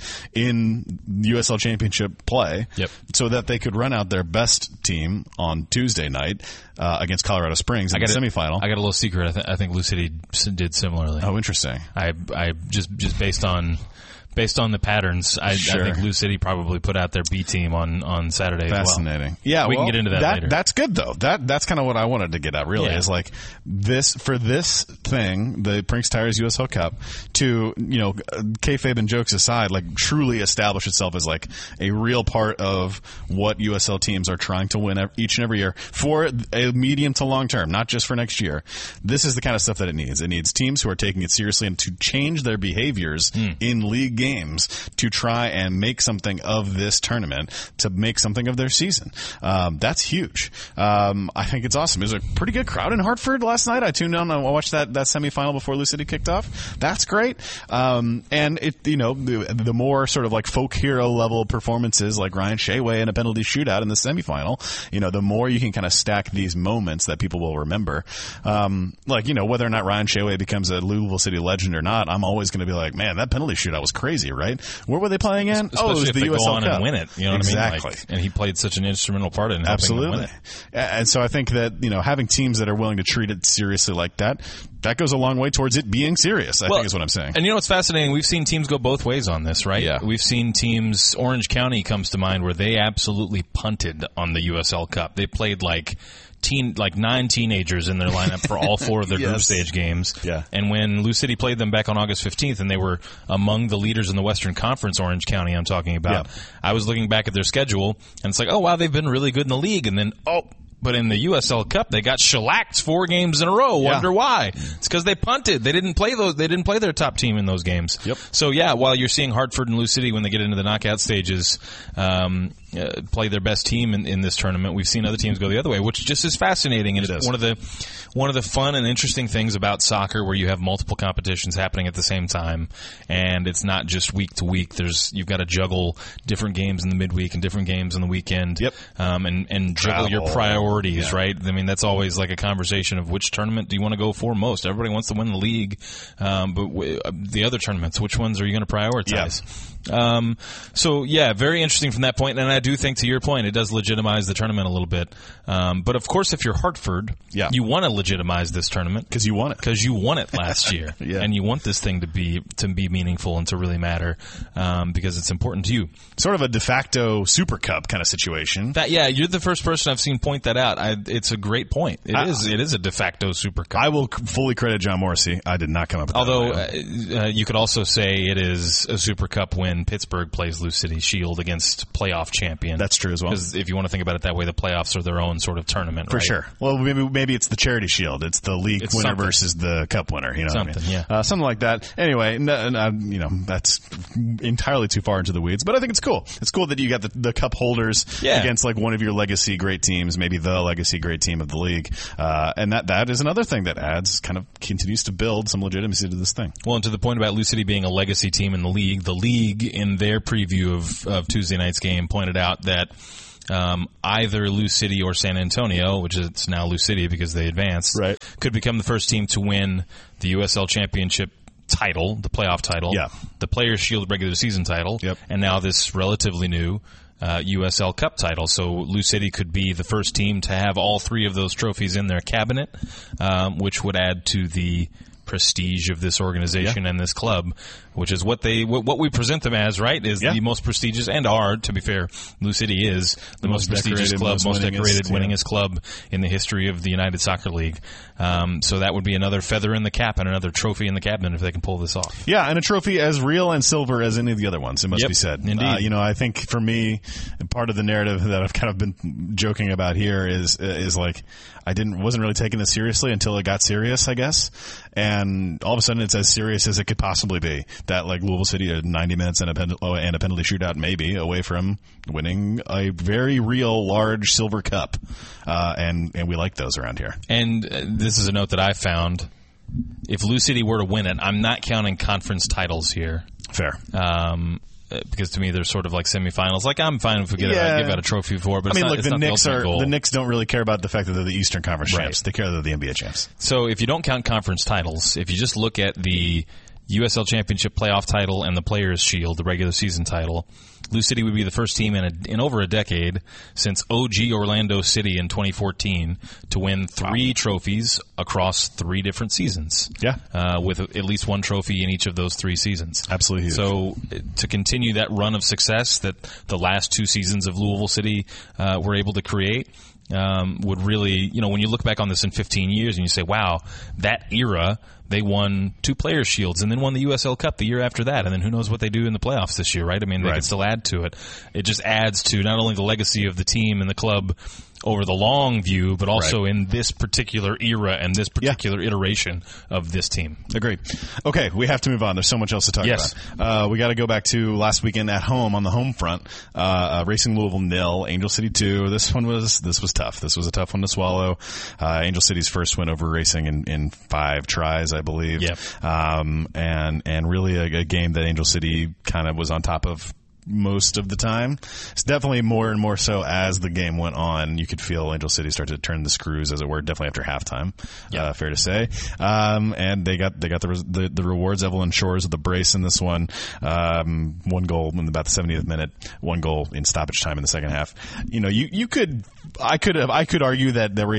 in U S L Championship play, yep. so that they could run out their best team on Tuesday night uh, against Colorado Springs in I got the a, semifinal. I got a little secret. I, th- I think Lou City did similarly. Oh, interesting. I I just just based on based on the patterns, I, sure. I think Lou City probably put out their B team on, on Saturday. Fascinating. As well. Yeah, we well, can get into that, that later. That's good though. That that's kind of what I wanted to get at. Really, yeah. is like this for this thing, the Brinks Tires U S L Cup, to you know, kayfabe and jokes aside, like truly establish itself as like a real part of what U S L teams are trying to win each and every year for a medium to long term, not just for next year. This is the kind of stuff that it needs. It needs teams who are taking it seriously and to change their behaviors mm. in league games to try and make something of this tournament, to make something of their season. Um, that's huge. Um, I think it's awesome. It was a pretty good crowd in Hartford last night. I tuned on. I watched that, that semifinal before Lou City kicked off. That's great. Um, and it, you know, the, the more sort of like folk hero level performances like Ryan Shayway in a penalty shootout in the semifinal, you know, the more you can kind of stack these moments that people will remember. Um, like, you know, whether or not Ryan Shayway becomes a Louisville City legend or not, I'm always going to be like, man, that penalty shootout was crazy, right? Where were they playing in? Especially oh, it was if the they U S L go on Cup. and win it. You know exactly. what I mean? Like, and he played such an instrumental part in helping Absolutely. them win it. And so I think that, you know, having teams that are willing to treat it seriously like that, that goes a long way towards it being serious, I well, think is what I'm saying. And you know what's fascinating? We've seen teams go both ways on this, right? Yeah. We've seen teams, Orange County comes to mind, where they absolutely punted on the U S L Cup. They played like teen, like nine teenagers in their lineup for all four of their yes. group stage games. Yeah. And when Lou City played them back on August fifteenth, and they were among the leaders in the Western Conference, Orange County I'm talking about, yeah. I was looking back at their schedule, and it's like, oh, wow, they've been really good in the league. And then, oh, but in the U S L Cup, they got shellacked four games in a row. Yeah. Wonder why? It's because they punted. They didn't play those. They didn't play their top team in those games. Yep. So yeah, while you're seeing Hartford and Lou City when they get into the knockout stages, um, uh, play their best team in, in this tournament. We've seen other teams go the other way, which just is fascinating. And it's one of the one of the fun and interesting things about soccer, where you have multiple competitions happening at the same time, and it's not just week to week. There's you've got to juggle different games in the midweek and different games in the weekend. Yep. Um, and and juggle Travel. your priorities, Yeah. right? I mean, that's always like a conversation of which tournament do you want to go for most. Everybody wants to win the league, um, but w- the other tournaments, which ones are you going to prioritize? Yeah. Um, so yeah, very interesting from that point. And I do think, to your point, it does legitimize the tournament a little bit. Um, but of course, if you're Hartford, yeah. you want to legitimize this tournament because you won it because you won it last year, yeah. and you want this thing to be to be meaningful and to really matter, um, because it's important to you. Sort of a de facto Super Cup kind of situation. That yeah, you're the first person I've seen point that out. I, it's a great point. It I, is. It is a de facto Super Cup. I will fully credit John Morrissey. I did not come up with that. Although uh, uh, you could also say it is a Super Cup when Pittsburgh plays Lou City Shield against playoff champion. That's true as well. Because if you want to think about it that way, the playoffs are their own sort of tournament. For right? sure. Well, maybe maybe it's the Charity Shield. It's the league It's winner something. versus the cup winner. You know Something, what I mean? yeah. Uh, something like that. Anyway, no, no, you know, that's entirely too far into the weeds, but I think it's cool. It's cool that you got the, the cup holders Yeah. against like one of your legacy great teams, maybe the legacy great team of the league. Uh, and that, that is another thing that adds, kind of continues to build some legitimacy to this thing. Well, and to the point about Lou City being a legacy team in the league, the league in their preview of, of Tuesday night's game pointed out that um, either Lou City or San Antonio, which is now Lou City because they advanced, right. could become the first team to win the U S L Championship title, the playoff title, yeah. the Players Shield regular season title, yep. and now this relatively new uh, U S L Cup title. So Lou City could be the first team to have all three of those trophies in their cabinet, um, which would add to the prestige of this organization yeah. and this club, which is what they what, what we present them as, right? Is yeah. the most prestigious, and are, to be fair, Lou City is the, the most, most prestigious club, most, most decorated, winningest yeah. club in the history of the United Soccer League. Um, so that would be another feather in the cap and another trophy in the cabinet if they can pull this off. Yeah, and a trophy as real and silver as any of the other ones, it must yep. be said. Indeed. Uh, you know, I think for me, part of the narrative that I've kind of been joking about here is is like I didn't wasn't really taking it seriously until it got serious, I guess. And all of a sudden, it's as serious as it could possibly be. That like Louisville City are ninety minutes and a, pen, oh, and a penalty shootout, maybe away from winning a very real large silver cup, uh, and and we like those around here. And uh, this is a note that I found. If Lou City were to win it, I'm not counting conference titles here. Fair. Um, because to me they're sort of like semifinals. Like I'm fine if we get yeah. a, give out a trophy for it, but I mean, it's not, look, it's the not Knicks the are goal. the Knicks don't really care about the fact that they're the Eastern Conference right. champs. They care that they're the N B A champs. So if you don't count conference titles, if you just look at the U S L Championship playoff title and the Players Shield, the regular season title, Lou City would be the first team in, a, in over a decade since O G Orlando City in twenty fourteen to win three wow. trophies across three different seasons. Yeah. Uh, with at least one trophy in each of those three seasons. Absolutely huge. So to continue that run of success that the last two seasons of Louisville City uh, were able to create, um, would really, you know, when you look back on this in fifteen years and you say, wow, that era, they won two Players' Shields and then won the U S L Cup the year after that. And then who knows what they do in the playoffs this year, right? I mean, they right. can still add to it. It just adds to not only the legacy of the team and the club over the long view, but also right. in this particular era and this particular yeah. iteration of this team. Agreed. Okay, we have to move on. There's so much else to talk yes. about. Uh, we got to go back to last weekend at home on the home front. Uh, uh, Racing Louisville nil, Angel City two. This one was this was tough. This was a tough one to swallow. Uh, Angel City's first win over Racing in, in five tries, I believe. Yep. Um, and and really a, a game that Angel City kind of was on top of most of the time. It's definitely more and more so as the game went on. You could feel Angel City start to turn the screws, as it were, definitely after halftime. Yeah. Uh, fair to say. Um, and they got they got the, the the rewards. Evelyn Shores with the brace in this one. Um, one goal in about the seventieth minute. One goal in stoppage time in the second half. You know, you you could I could have I could argue that the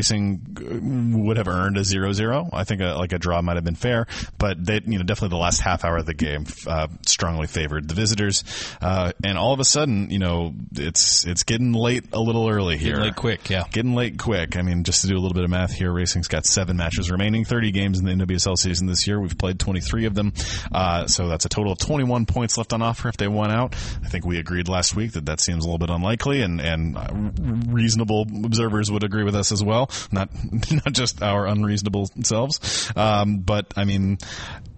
Racing would have earned a zero zero. I think a, like a draw might have been fair, but they you know definitely the last half hour of the game uh, strongly favored the visitors. Uh, And all of a sudden, you know, it's it's getting late a little early here. Getting late quick, yeah. Getting late quick. I mean, just to do a little bit of math here, Racing's got seven matches remaining, thirty games in the N W S L season this year. We've played twenty-three of them. Uh, so that's a total of twenty-one points left on offer if they won out. I think we agreed last week that that seems a little bit unlikely, and, and reasonable observers would agree with us as well. Not, not just our unreasonable selves. Um, but, I mean,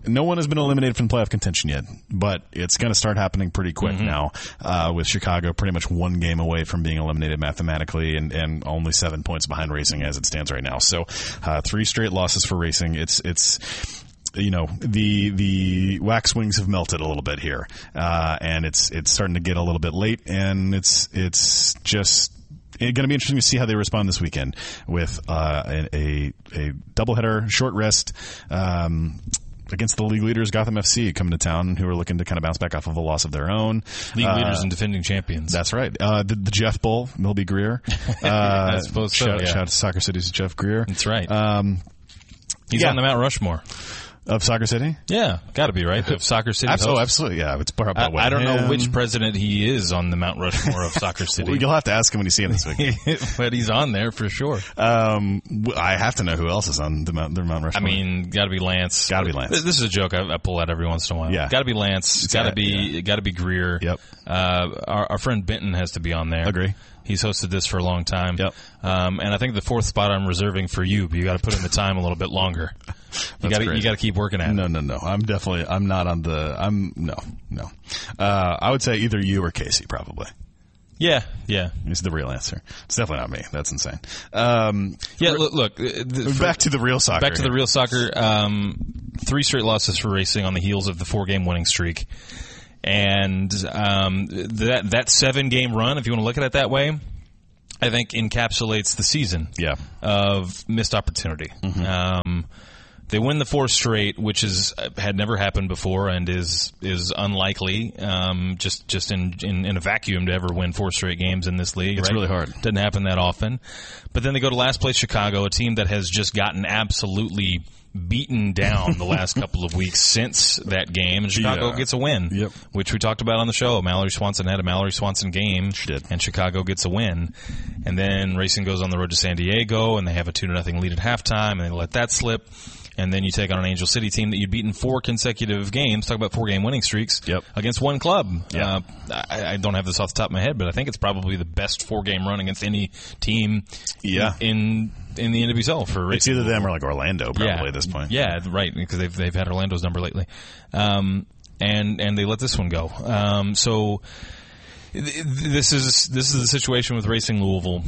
no one has been eliminated from playoff contention yet, but it's going to start happening pretty quick mm-hmm. now, uh, with Chicago pretty much one game away from being eliminated mathematically and, and only seven points behind Racing as it stands right now. So, uh, three straight losses for Racing. It's, it's, you know, the, the wax wings have melted a little bit here, uh, and it's, it's starting to get a little bit late, and it's, it's just, it's going to be interesting to see how they respond this weekend with, uh, a, a, a doubleheader, short rest, um, against the league leaders, Gotham F C, coming to town, who are looking to kind of bounce back off of a loss of their own. League uh, leaders and defending champions. That's right. Uh, the, the Jeff Bull, Milby Greer. Uh, I suppose so, shout, yeah. shout out to Soccer City's Jeff Greer. That's right. Um, He's yeah. on the Mount Rushmore. Of Soccer City? Yeah, got to be, right? Of Soccer City. Absolutely, absolutely, yeah. It's about I, what, I don't him. know which president he is on the Mount Rushmore of Soccer City. Well, you'll have to ask him when you see him this week. But he's on there for sure. Um, I have to know who else is on the Mount, the Mount Rushmore. I mean, got to be Lance. Got to be Lance. This is a joke I, I pull out every once in a while. Yeah. Got to be Lance. Got to be yeah. got to be Greer. Yep. Uh, our, our friend Benton has to be on there. Agree. He's hosted this for a long time. Yep. Um, and I think the fourth spot I'm reserving for you, but you got to put in the time a little bit longer. You got to you got to keep working at it. No, no, no. I'm definitely I'm not on the I'm no no. Uh, I would say either you or Casey probably. Yeah, yeah. He's the real answer. It's definitely not me. That's insane. Um, yeah, look. look the, back to the real soccer. Back to the real soccer. Um, three straight losses for Racing on the heels of the four-game winning streak. And um, that that seven-game run, if you want to look at it that way, I think encapsulates the season yeah. of missed opportunity. Mm-hmm. Um, they win the four straight, which is had never happened before and is is unlikely. Um, just just in, in in a vacuum to ever win four straight games in this league. It's right? really hard. Doesn't happen that often. But then they go to last place Chicago, a team that has just gotten absolutely beaten down the last couple of weeks since that game, and Chicago yeah. gets a win, yep. which we talked about on the show. Mallory Swanson had a Mallory Swanson game, she did. and Chicago gets a win. And then Racing goes on the road to San Diego, and they have a two to nothing lead at halftime, and they let that slip. And then you take on an Angel City team that you'd beaten four consecutive games. Talk about four-game winning streaks yep. against one club. Yeah. Uh, I, I don't have this off the top of my head, but I think it's probably the best four-game run against any team yeah. in in the N W S L for Racing. It's either them or like Orlando, probably yeah. at this point. Yeah, right, because they've they've had Orlando's number lately, um, and and they let this one go. Um, so th- this is this is the situation with Racing Louisville.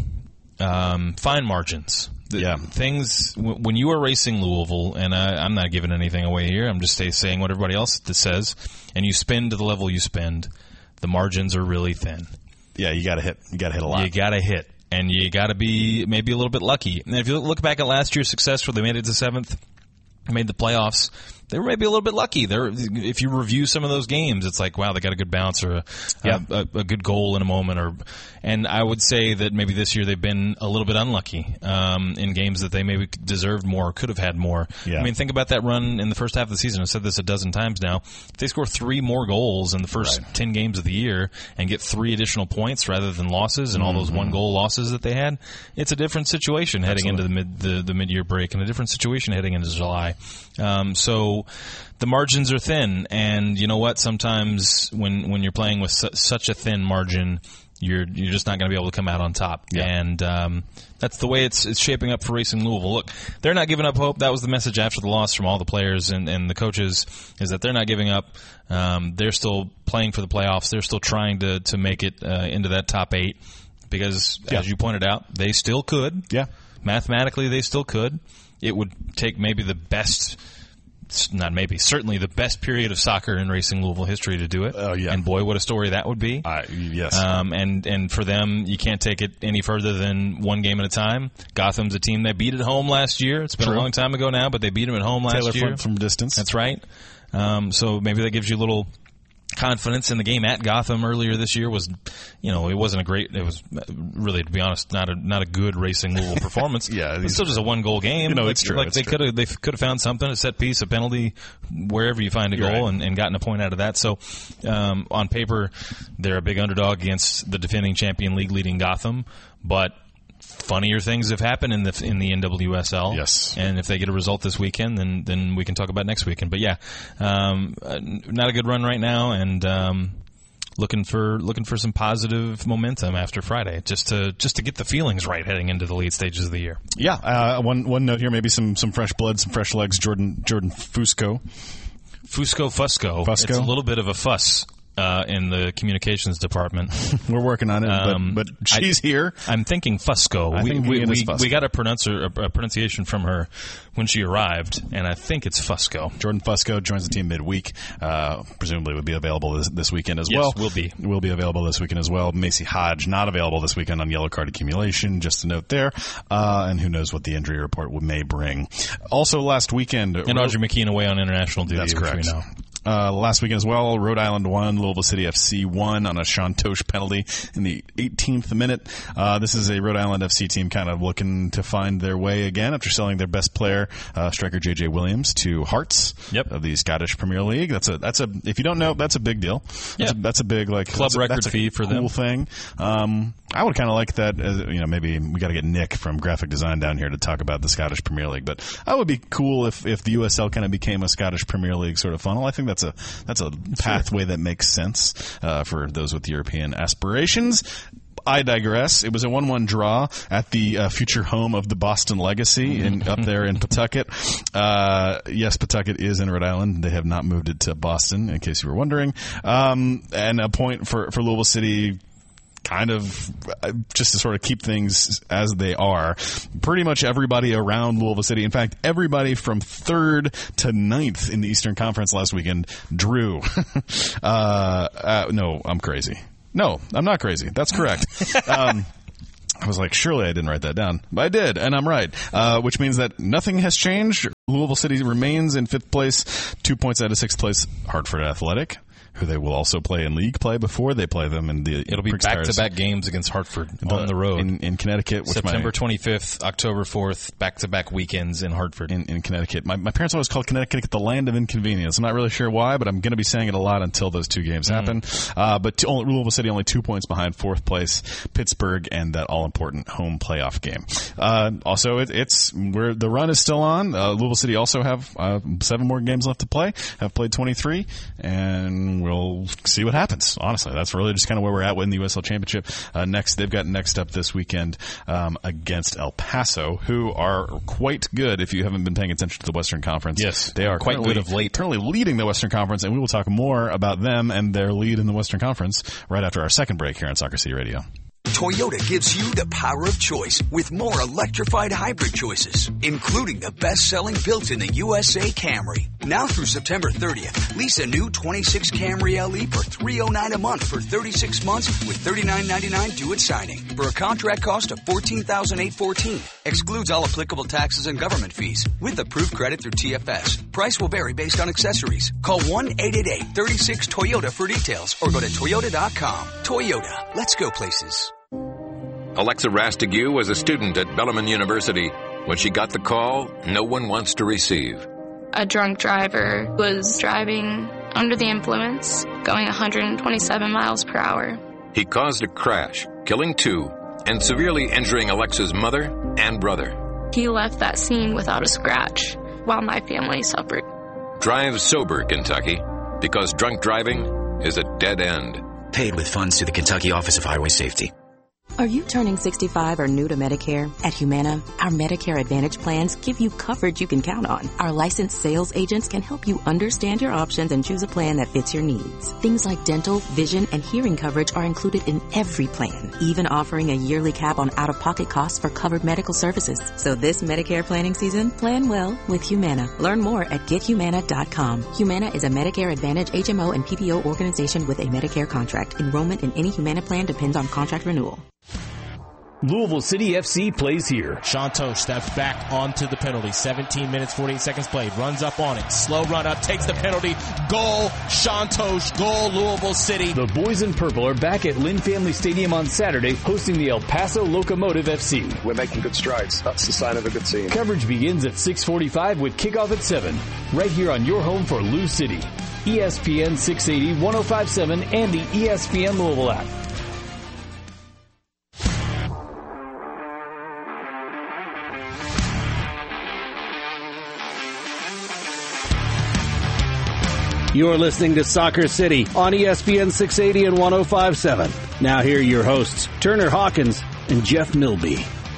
Um, fine margins. The, yeah. Things, w- when you are Racing Louisville, and I, I'm not giving anything away here, I'm just say, saying what everybody else says, and you spend to the level you spend, the margins are really thin. Yeah, you gotta hit, you gotta hit a lot. You gotta hit, and you gotta be maybe a little bit lucky. And if you look back at last year's success where they made it to seventh, made the playoffs, they were maybe a little bit lucky. They're, if you review some of those games, it's like, wow, they got a good bounce or a, yeah. a, a, a good goal in a moment. Or, and I would say that maybe this year they've been a little bit unlucky um, in games that they maybe deserved more or could have had more. Yeah. I mean, think about that run in the first half of the season. I've said this a dozen times now. If they score three more goals in the first right. ten games of the year and get three additional points rather than losses and mm-hmm. all those one-goal losses that they had, it's a different situation heading Absolutely. into the mid the, the mid-year break and a different situation heading into July. Um, so the margins are thin, and you know what? Sometimes when when you're playing with su- such a thin margin, you're you're just not going to be able to come out on top. Yeah. And um, that's the way it's it's shaping up for Racing Louisville. Look, they're not giving up hope. That was the message after the loss from all the players and, and the coaches, is that they're not giving up. Um, they're still playing for the playoffs. They're still trying to to make it uh, into that top eight because, yeah. as you pointed out, they still could. Yeah. Mathematically, they still could. It would take maybe the best, not maybe, certainly the best period of soccer in Racing Louisville history to do it. Oh, yeah. And boy, what a story that would be. Uh, yes. Um, and, and for them, you can't take it any further than one game at a time. Gotham's a team that beat at home last year. It's been True. a long time ago now, but they beat them at home last Taylor year. From, from distance. That's right. Um, so maybe that gives you a little confidence. In the game at Gotham earlier this year was, you know, it wasn't a great, it was really, to be honest, not a not a good Racing Louisville performance. Yeah, it's still just a one goal game. You know, like, it's true. Like it's they true. could have they could have found something, a set piece, a penalty, wherever you find a You're goal, right. and, and gotten a point out of that. So um, on paper, they're a big underdog against the defending champion, league leading Gotham, but funnier things have happened in the in the N W S L. Yes. And if they get a result this weekend, then then we can talk about next weekend. But yeah, um, uh, not a good run right now, and um, looking for looking for some positive momentum after Friday, just to just to get the feelings right heading into the late stages of the year. Yeah. Uh, one one note here, maybe some some fresh blood, some fresh legs. Jordan Jordan Fusco. Fusco Fusco. Fusco? It's a little bit of a fuss. Uh, in the communications department. We're working on it, um, but, but she's I, here. I'm thinking Fusco. I we think we, we, Fusco. we got a, pronouncer, a, a pronunciation from her when she arrived, and I think it's Fusco. Jordan Fusco joins the team midweek. Uh, presumably would be available this, this weekend as yes, well. will be. Will be available this weekend as well. Macy Hodge not available this weekend on yellow card accumulation, just a note there. Uh, and who knows what the injury report may bring. Also last weekend. And Audrey McKean away on international duty. That's correct. Which we know. Uh, last weekend as well, Rhode Island won, Louisville City F C won on a Sean Tosh penalty in the eighteenth minute. Uh, this is a Rhode Island F C team kind of looking to find their way again after selling their best player, uh, striker J J Williams, to Hearts yep. of the Scottish Premier League. That's a, that's a, if you don't know, that's a big deal. That's, yeah. a, that's a big, like, club that's a, record that's a fee for cool them. thing. Um, I would kind of like that, as, you know, maybe we got to get Nick from graphic design down here to talk about the Scottish Premier League, but that would be cool if, if the U S L kind of became a Scottish Premier League sort of funnel. I think that's a, that's a pathway sure. that makes sense, uh, for those with European aspirations. I digress. It was a one one draw at the uh, future home of the Boston Legacy in, up there in Pawtucket. Uh, yes, Pawtucket is in Rhode Island. They have not moved it to Boston, in case you were wondering. Um, and a point for, for Louisville City, kind of just to sort of keep things as they are. Pretty much everybody around Louisville City, in fact, everybody from third to ninth in the Eastern Conference last weekend drew. uh, uh, no, I'm crazy. No, I'm not crazy. That's correct. Um, I was like, surely I didn't write that down. But I did, and I'm right. Uh, which means that nothing has changed. Louisville City remains in fifth place, two points out of sixth place, Hartford Athletic, who they will also play in league play before they play them in the It'll be back-to-back games against Hartford the, on the road. In, in Connecticut. Which September my, twenty-fifth, October fourth, back-to-back weekends in Hartford. In, in Connecticut. My, my parents always called Connecticut the land of inconvenience. I'm not really sure why, but I'm going to be saying it a lot until those two games mm. happen. Uh, but to, only, Louisville City only two points behind fourth place, Pittsburgh, and that all-important home playoff game. Uh, also, it, it's where the run is still on. Uh, Louisville City also have uh, seven more games left to play, have played twenty-three, and we'll see what happens. Honestly, that's really just kind of where we're at in the U S L Championship. Uh, next, they've got next up this weekend um, against El Paso, who are quite good. If you haven't been paying attention to the Western Conference, yes, they are quite good of late. Currently leading the Western Conference, and we will talk more about them and their lead in the Western Conference right after our second break here on Soccer City Radio. Toyota gives you the power of choice with more electrified hybrid choices, including the best-selling built-in the U S A Camry. Now through September thirtieth, lease a new twenty-six Camry L E for three hundred nine dollars a month for thirty-six months with thirty-nine ninety-nine due at signing for a contract cost of fourteen thousand eight hundred fourteen dollars. Excludes all applicable taxes and government fees with approved credit through T F S. Price will vary based on accessories. Call one eight eight eight, three six, Toyota for details or go to toyota dot com. Toyota, let's go places. Alexa Rastigue was a student at Bellarmine University. When she got the call, no one wants to receive. A drunk driver was driving under the influence, going one hundred twenty-seven miles per hour. He caused a crash, killing two, and severely injuring Alexa's mother and brother. He left that scene without a scratch, while my family suffered. Drive sober, Kentucky, because drunk driving is a dead end. Paid with funds through the Kentucky Office of Highway Safety. Are you turning sixty-five or new to Medicare? At Humana, our Medicare Advantage plans give you coverage you can count on. Our licensed sales agents can help you understand your options and choose a plan that fits your needs. Things like dental, vision, and hearing coverage are included in every plan, even offering a yearly cap on out-of-pocket costs for covered medical services. So this Medicare planning season, plan well with Humana. Learn more at get humana dot com. Humana is a Medicare Advantage H M O and P P O organization with a Medicare contract. Enrollment in any Humana plan depends on contract renewal. Louisville City F C plays here. Sean Tosh steps back onto the penalty. seventeen minutes, forty-eight seconds played. Runs up on it. Slow run up. Takes the penalty. Goal. Sean Tosh. Goal. Louisville City. The boys in purple are back at Lynn Family Stadium on Saturday, hosting the El Paso Locomotive F C. We're making good strides. That's the sign of a good team. Coverage begins at six forty-five with kickoff at seven. Right here on your home for Lou City. E S P N six eighty, ten fifty-seven and the E S P N Louisville app. You're listening to Soccer City on E S P N six eighty and ten fifty-seven. Now here are your hosts, Turner Hawkins and Jeff Milby.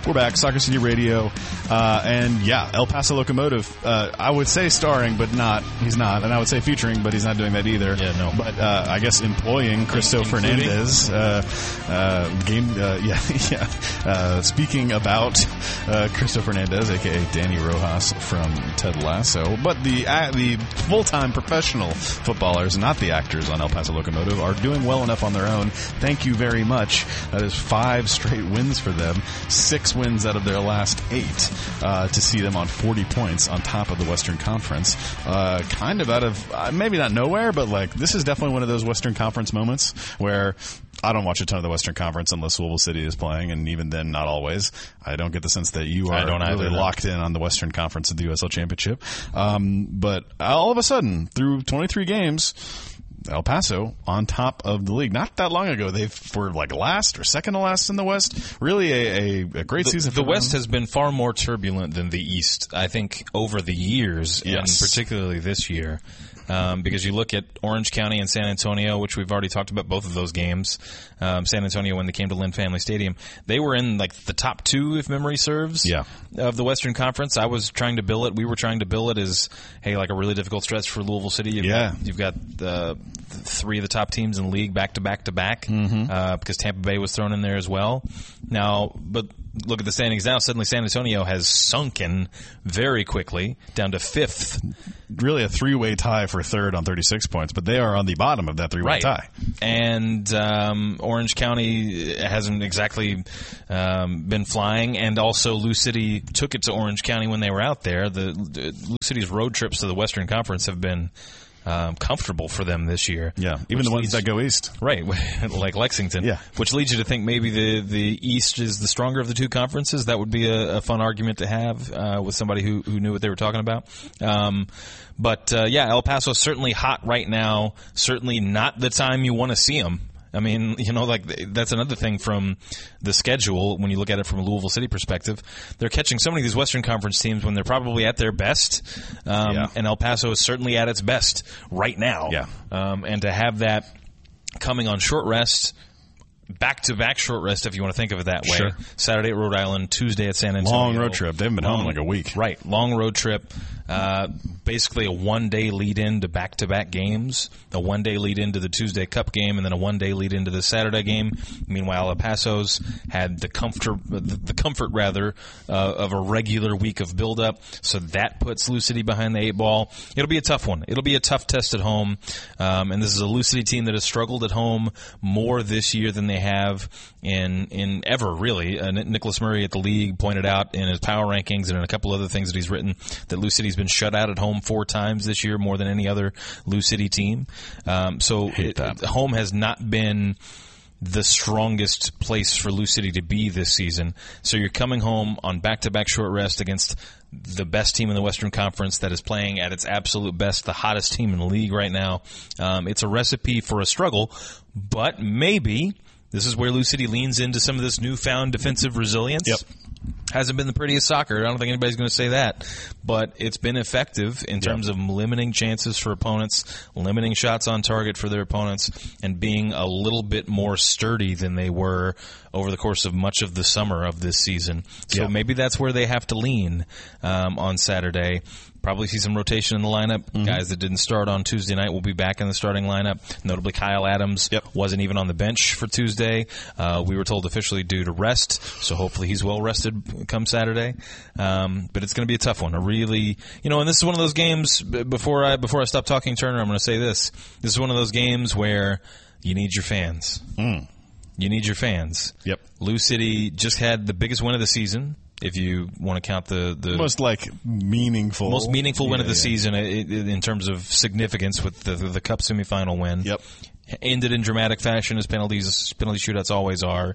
We're back, Soccer City Radio, uh, and yeah, El Paso Locomotive, uh, I would say starring, but not, he's not, and I would say featuring, but he's not doing that either. Yeah, no. But, uh, I guess employing Cristo Including? Fernandez, uh, uh, game, uh, yeah, yeah, uh, speaking about, uh, Cristo Fernandez, aka Danny Rojas from Ted Lasso, but the, uh, the full-time professional footballers, not the actors on El Paso Locomotive, are doing well enough on their own. Thank you very much. That is five straight wins for them, six wins out of their last eight, uh, to see them on forty points on top of the Western Conference. Uh, kind of out of, uh, maybe not nowhere, but like, this is definitely one of those Western Conference moments where I don't watch a ton of the Western Conference unless Louisville City is playing, and even then, not always. I don't get the sense that you are don't really either, locked in on the Western Conference of the U S L Championship. Um, but all of a sudden, through twenty-three games, El Paso on top of the league. Not that long ago, they were like last or second to last in the West. Really a, a, a great the, season for The them. West has been far more turbulent than the East, I think, over the years, Yes. and particularly this year. Um, because you look at Orange County and San Antonio, which we've already talked about both of those games. Um, San Antonio, when they came to Lynn Family Stadium, they were in like the top two, if memory serves, yeah. of the Western Conference. I was trying to bill it. We were trying to bill it as, hey, like a really difficult stretch for Louisville City. You've Yeah. got, you've got uh, three of the top teams in the league back to back to back, Mhm. uh, because Tampa Bay was thrown in there as well. Now, but look at the standings now. Suddenly, San Antonio has sunken very quickly down to fifth. Really a three-way tie for third on thirty-six points, but they are on the bottom of that three-way Right. tie. And um, Orange County hasn't exactly um, been flying, and also Lou City took it to Orange County when they were out there. The, the Lou City's road trips to the Western Conference have been um, comfortable for them this year. Yeah, even the ones that go east. Right, like Lexington. Yeah. Which leads you to think maybe the, the East is the stronger of the two conferences. That would be a, a fun argument to have uh, with somebody who, who knew what they were talking about. Um, but, uh, yeah, El Paso is certainly hot right now. Certainly not the time you want to see them. I mean, you know, like that's another thing from the schedule when you look at it from a Louisville City perspective. They're catching so many of these Western Conference teams when they're probably at their best, um, Yeah. and El Paso is certainly at its best right now. Yeah. Um, and to have that coming on short rest, back-to-back short rest, if you want to think of it that way. Sure. Saturday at Rhode Island, Tuesday at San Antonio. Long road trip. They haven't been home Long- like a week. Right. Long road trip. Uh, basically a one-day lead-in to back-to-back games, a one-day lead-in to the Tuesday Cup game, and then a one-day lead-in to the Saturday game. Meanwhile, El Paso's had the comfort, the, the comfort rather, uh, of a regular week of build-up, so that puts Lou City behind the eight ball. It'll be a tough one. It'll be a tough test at home, um, and this is a Lou City team that has struggled at home more this year than they have in in ever, really. Uh, Nicholas Murray at the league pointed out in his power rankings and in a couple other things that he's written that Lou City's been shut out at home four times this year, more than any other Lou City team. Um, so it, it, home has not been the strongest place for Lou City to be this season. So you're coming home on back-to-back short rest against the best team in the Western Conference that is playing at its absolute best, the hottest team in the league right now. Um, it's a recipe for a struggle, but maybe this is where Lou City leans into some of this newfound defensive resilience. Yep. Hasn't been the prettiest soccer. I don't think anybody's going to say that. But it's been effective in terms of limiting chances for opponents, limiting shots on target for their opponents, and being a little bit more sturdy than they were over the course of much of the summer of this season. So Yeah. maybe that's where they have to lean um, on Saturday. Probably see some rotation in the lineup. Mm-hmm. Guys that didn't start on Tuesday night will be back in the starting lineup. Notably, Kyle Adams Yep. wasn't even on the bench for Tuesday. Uh, we were told officially due to rest, so hopefully he's well rested come Saturday. Um, but it's going to be a tough one. A really, you know, and this is one of those games. b- Before I before I stop talking, Turner, I'm going to say this. This is one of those games where you need your fans. Mm. You need your fans. Yep. Lou City just had the biggest win of the season. If you want to count the, the Most like meaningful. most meaningful win Yeah, of the yeah. season i- i- in terms of significance with the, the, the Cup semifinal win. Yep. Ended in dramatic fashion as penalties penalty shootouts always are.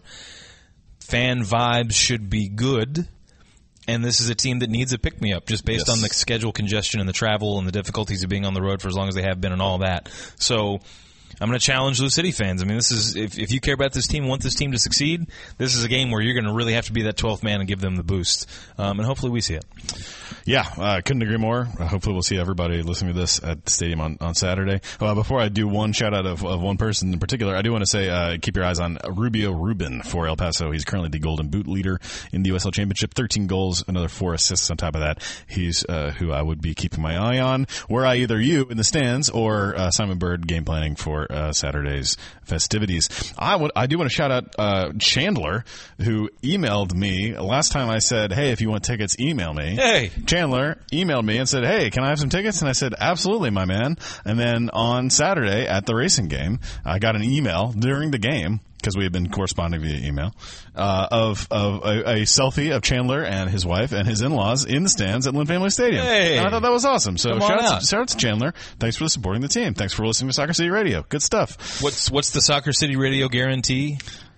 Fan vibes should be good. And this is a team that needs a pick-me-up just based Yes. on the schedule congestion and the travel and the difficulties of being on the road for as long as they have been and all that. So I'm going to challenge Lou City fans. I mean, this is if, if you care about this team, want this team to succeed, this is a game where you're going to really have to be that twelfth man and give them the boost. Um, and hopefully we see it. Yeah, I uh, couldn't agree more. Uh, hopefully we'll see everybody listening to this at the stadium on, on Saturday. Uh, before I do one shout-out of, of one person in particular, I do want to say uh, keep your eyes on Rubio Rubin for El Paso. He's currently the Golden Boot leader in the U S L Championship. thirteen goals, another four assists on top of that. He's uh, who I would be keeping my eye on, were I either you in the stands or uh, Simon Bird game planning for uh, Saturday's festivities. I, would, I do want to shout out uh, Chandler, who emailed me. Last time I said, hey, if you want tickets, email me. Hey! Chandler emailed me and said, hey, can I have some tickets? And I said, absolutely, my man. And then on Saturday at the racing game, I got an email during the game, because we had been corresponding via email, uh, of, of a, a selfie of Chandler and his wife and his in-laws in the stands at Lynn Family Stadium. Hey. And I thought that was awesome. So Come shout on out, out. to, shout out to Chandler. Thanks for supporting the team. Thanks for listening to Soccer City Radio. Good stuff. What's what's the Soccer City Radio guarantee?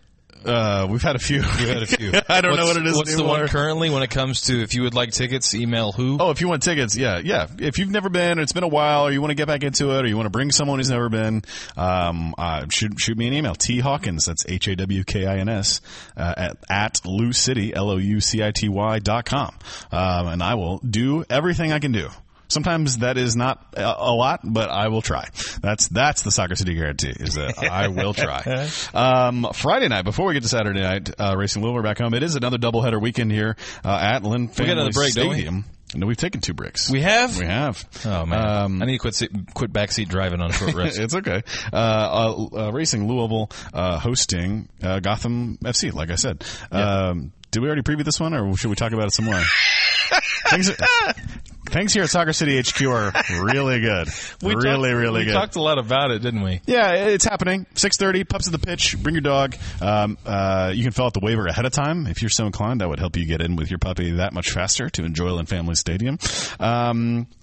Uh, we've had a few. We've had a few. I don't what's, know what it is What's anymore. the one currently when it comes to if you would like tickets, email who? Oh, if you want tickets, yeah, yeah. If you've never been, or it's been a while, or you want to get back into it, or you want to bring someone who's never been, um, uh, shoot, shoot me an email. T Hawkins, that's H A W K I N S, uh, at, at Lou City, L O U C I T Y dot com. Um, and I will do everything I can do. Sometimes that is not a, a lot, but I will try. That's that's the Soccer City guarantee, is that I will try. Um, Friday night, before we get to Saturday night, uh, Racing Louisville back home, it is another doubleheader weekend here uh, at Lynn Family We got another break, Stadium. don't No, we've taken two breaks. We have? We have. Oh, man. Um, I need to quit sit, quit backseat driving on short rest. It's okay. Uh, uh, uh, Racing Louisville uh, hosting uh, Gotham F C, like I said. Yeah. Um, did we already preview this one, or should we talk about it some more? Things, things here at Soccer City H Q are really good. We really, talked, really we good. We talked a lot about it, didn't we? Yeah, it's happening. six thirty, pups at the pitch. Bring your dog. Um, uh, you can fill out the waiver ahead of time if you're so inclined. That would help you get in with your puppy that much faster to enjoy Lynn Family Stadium. Um,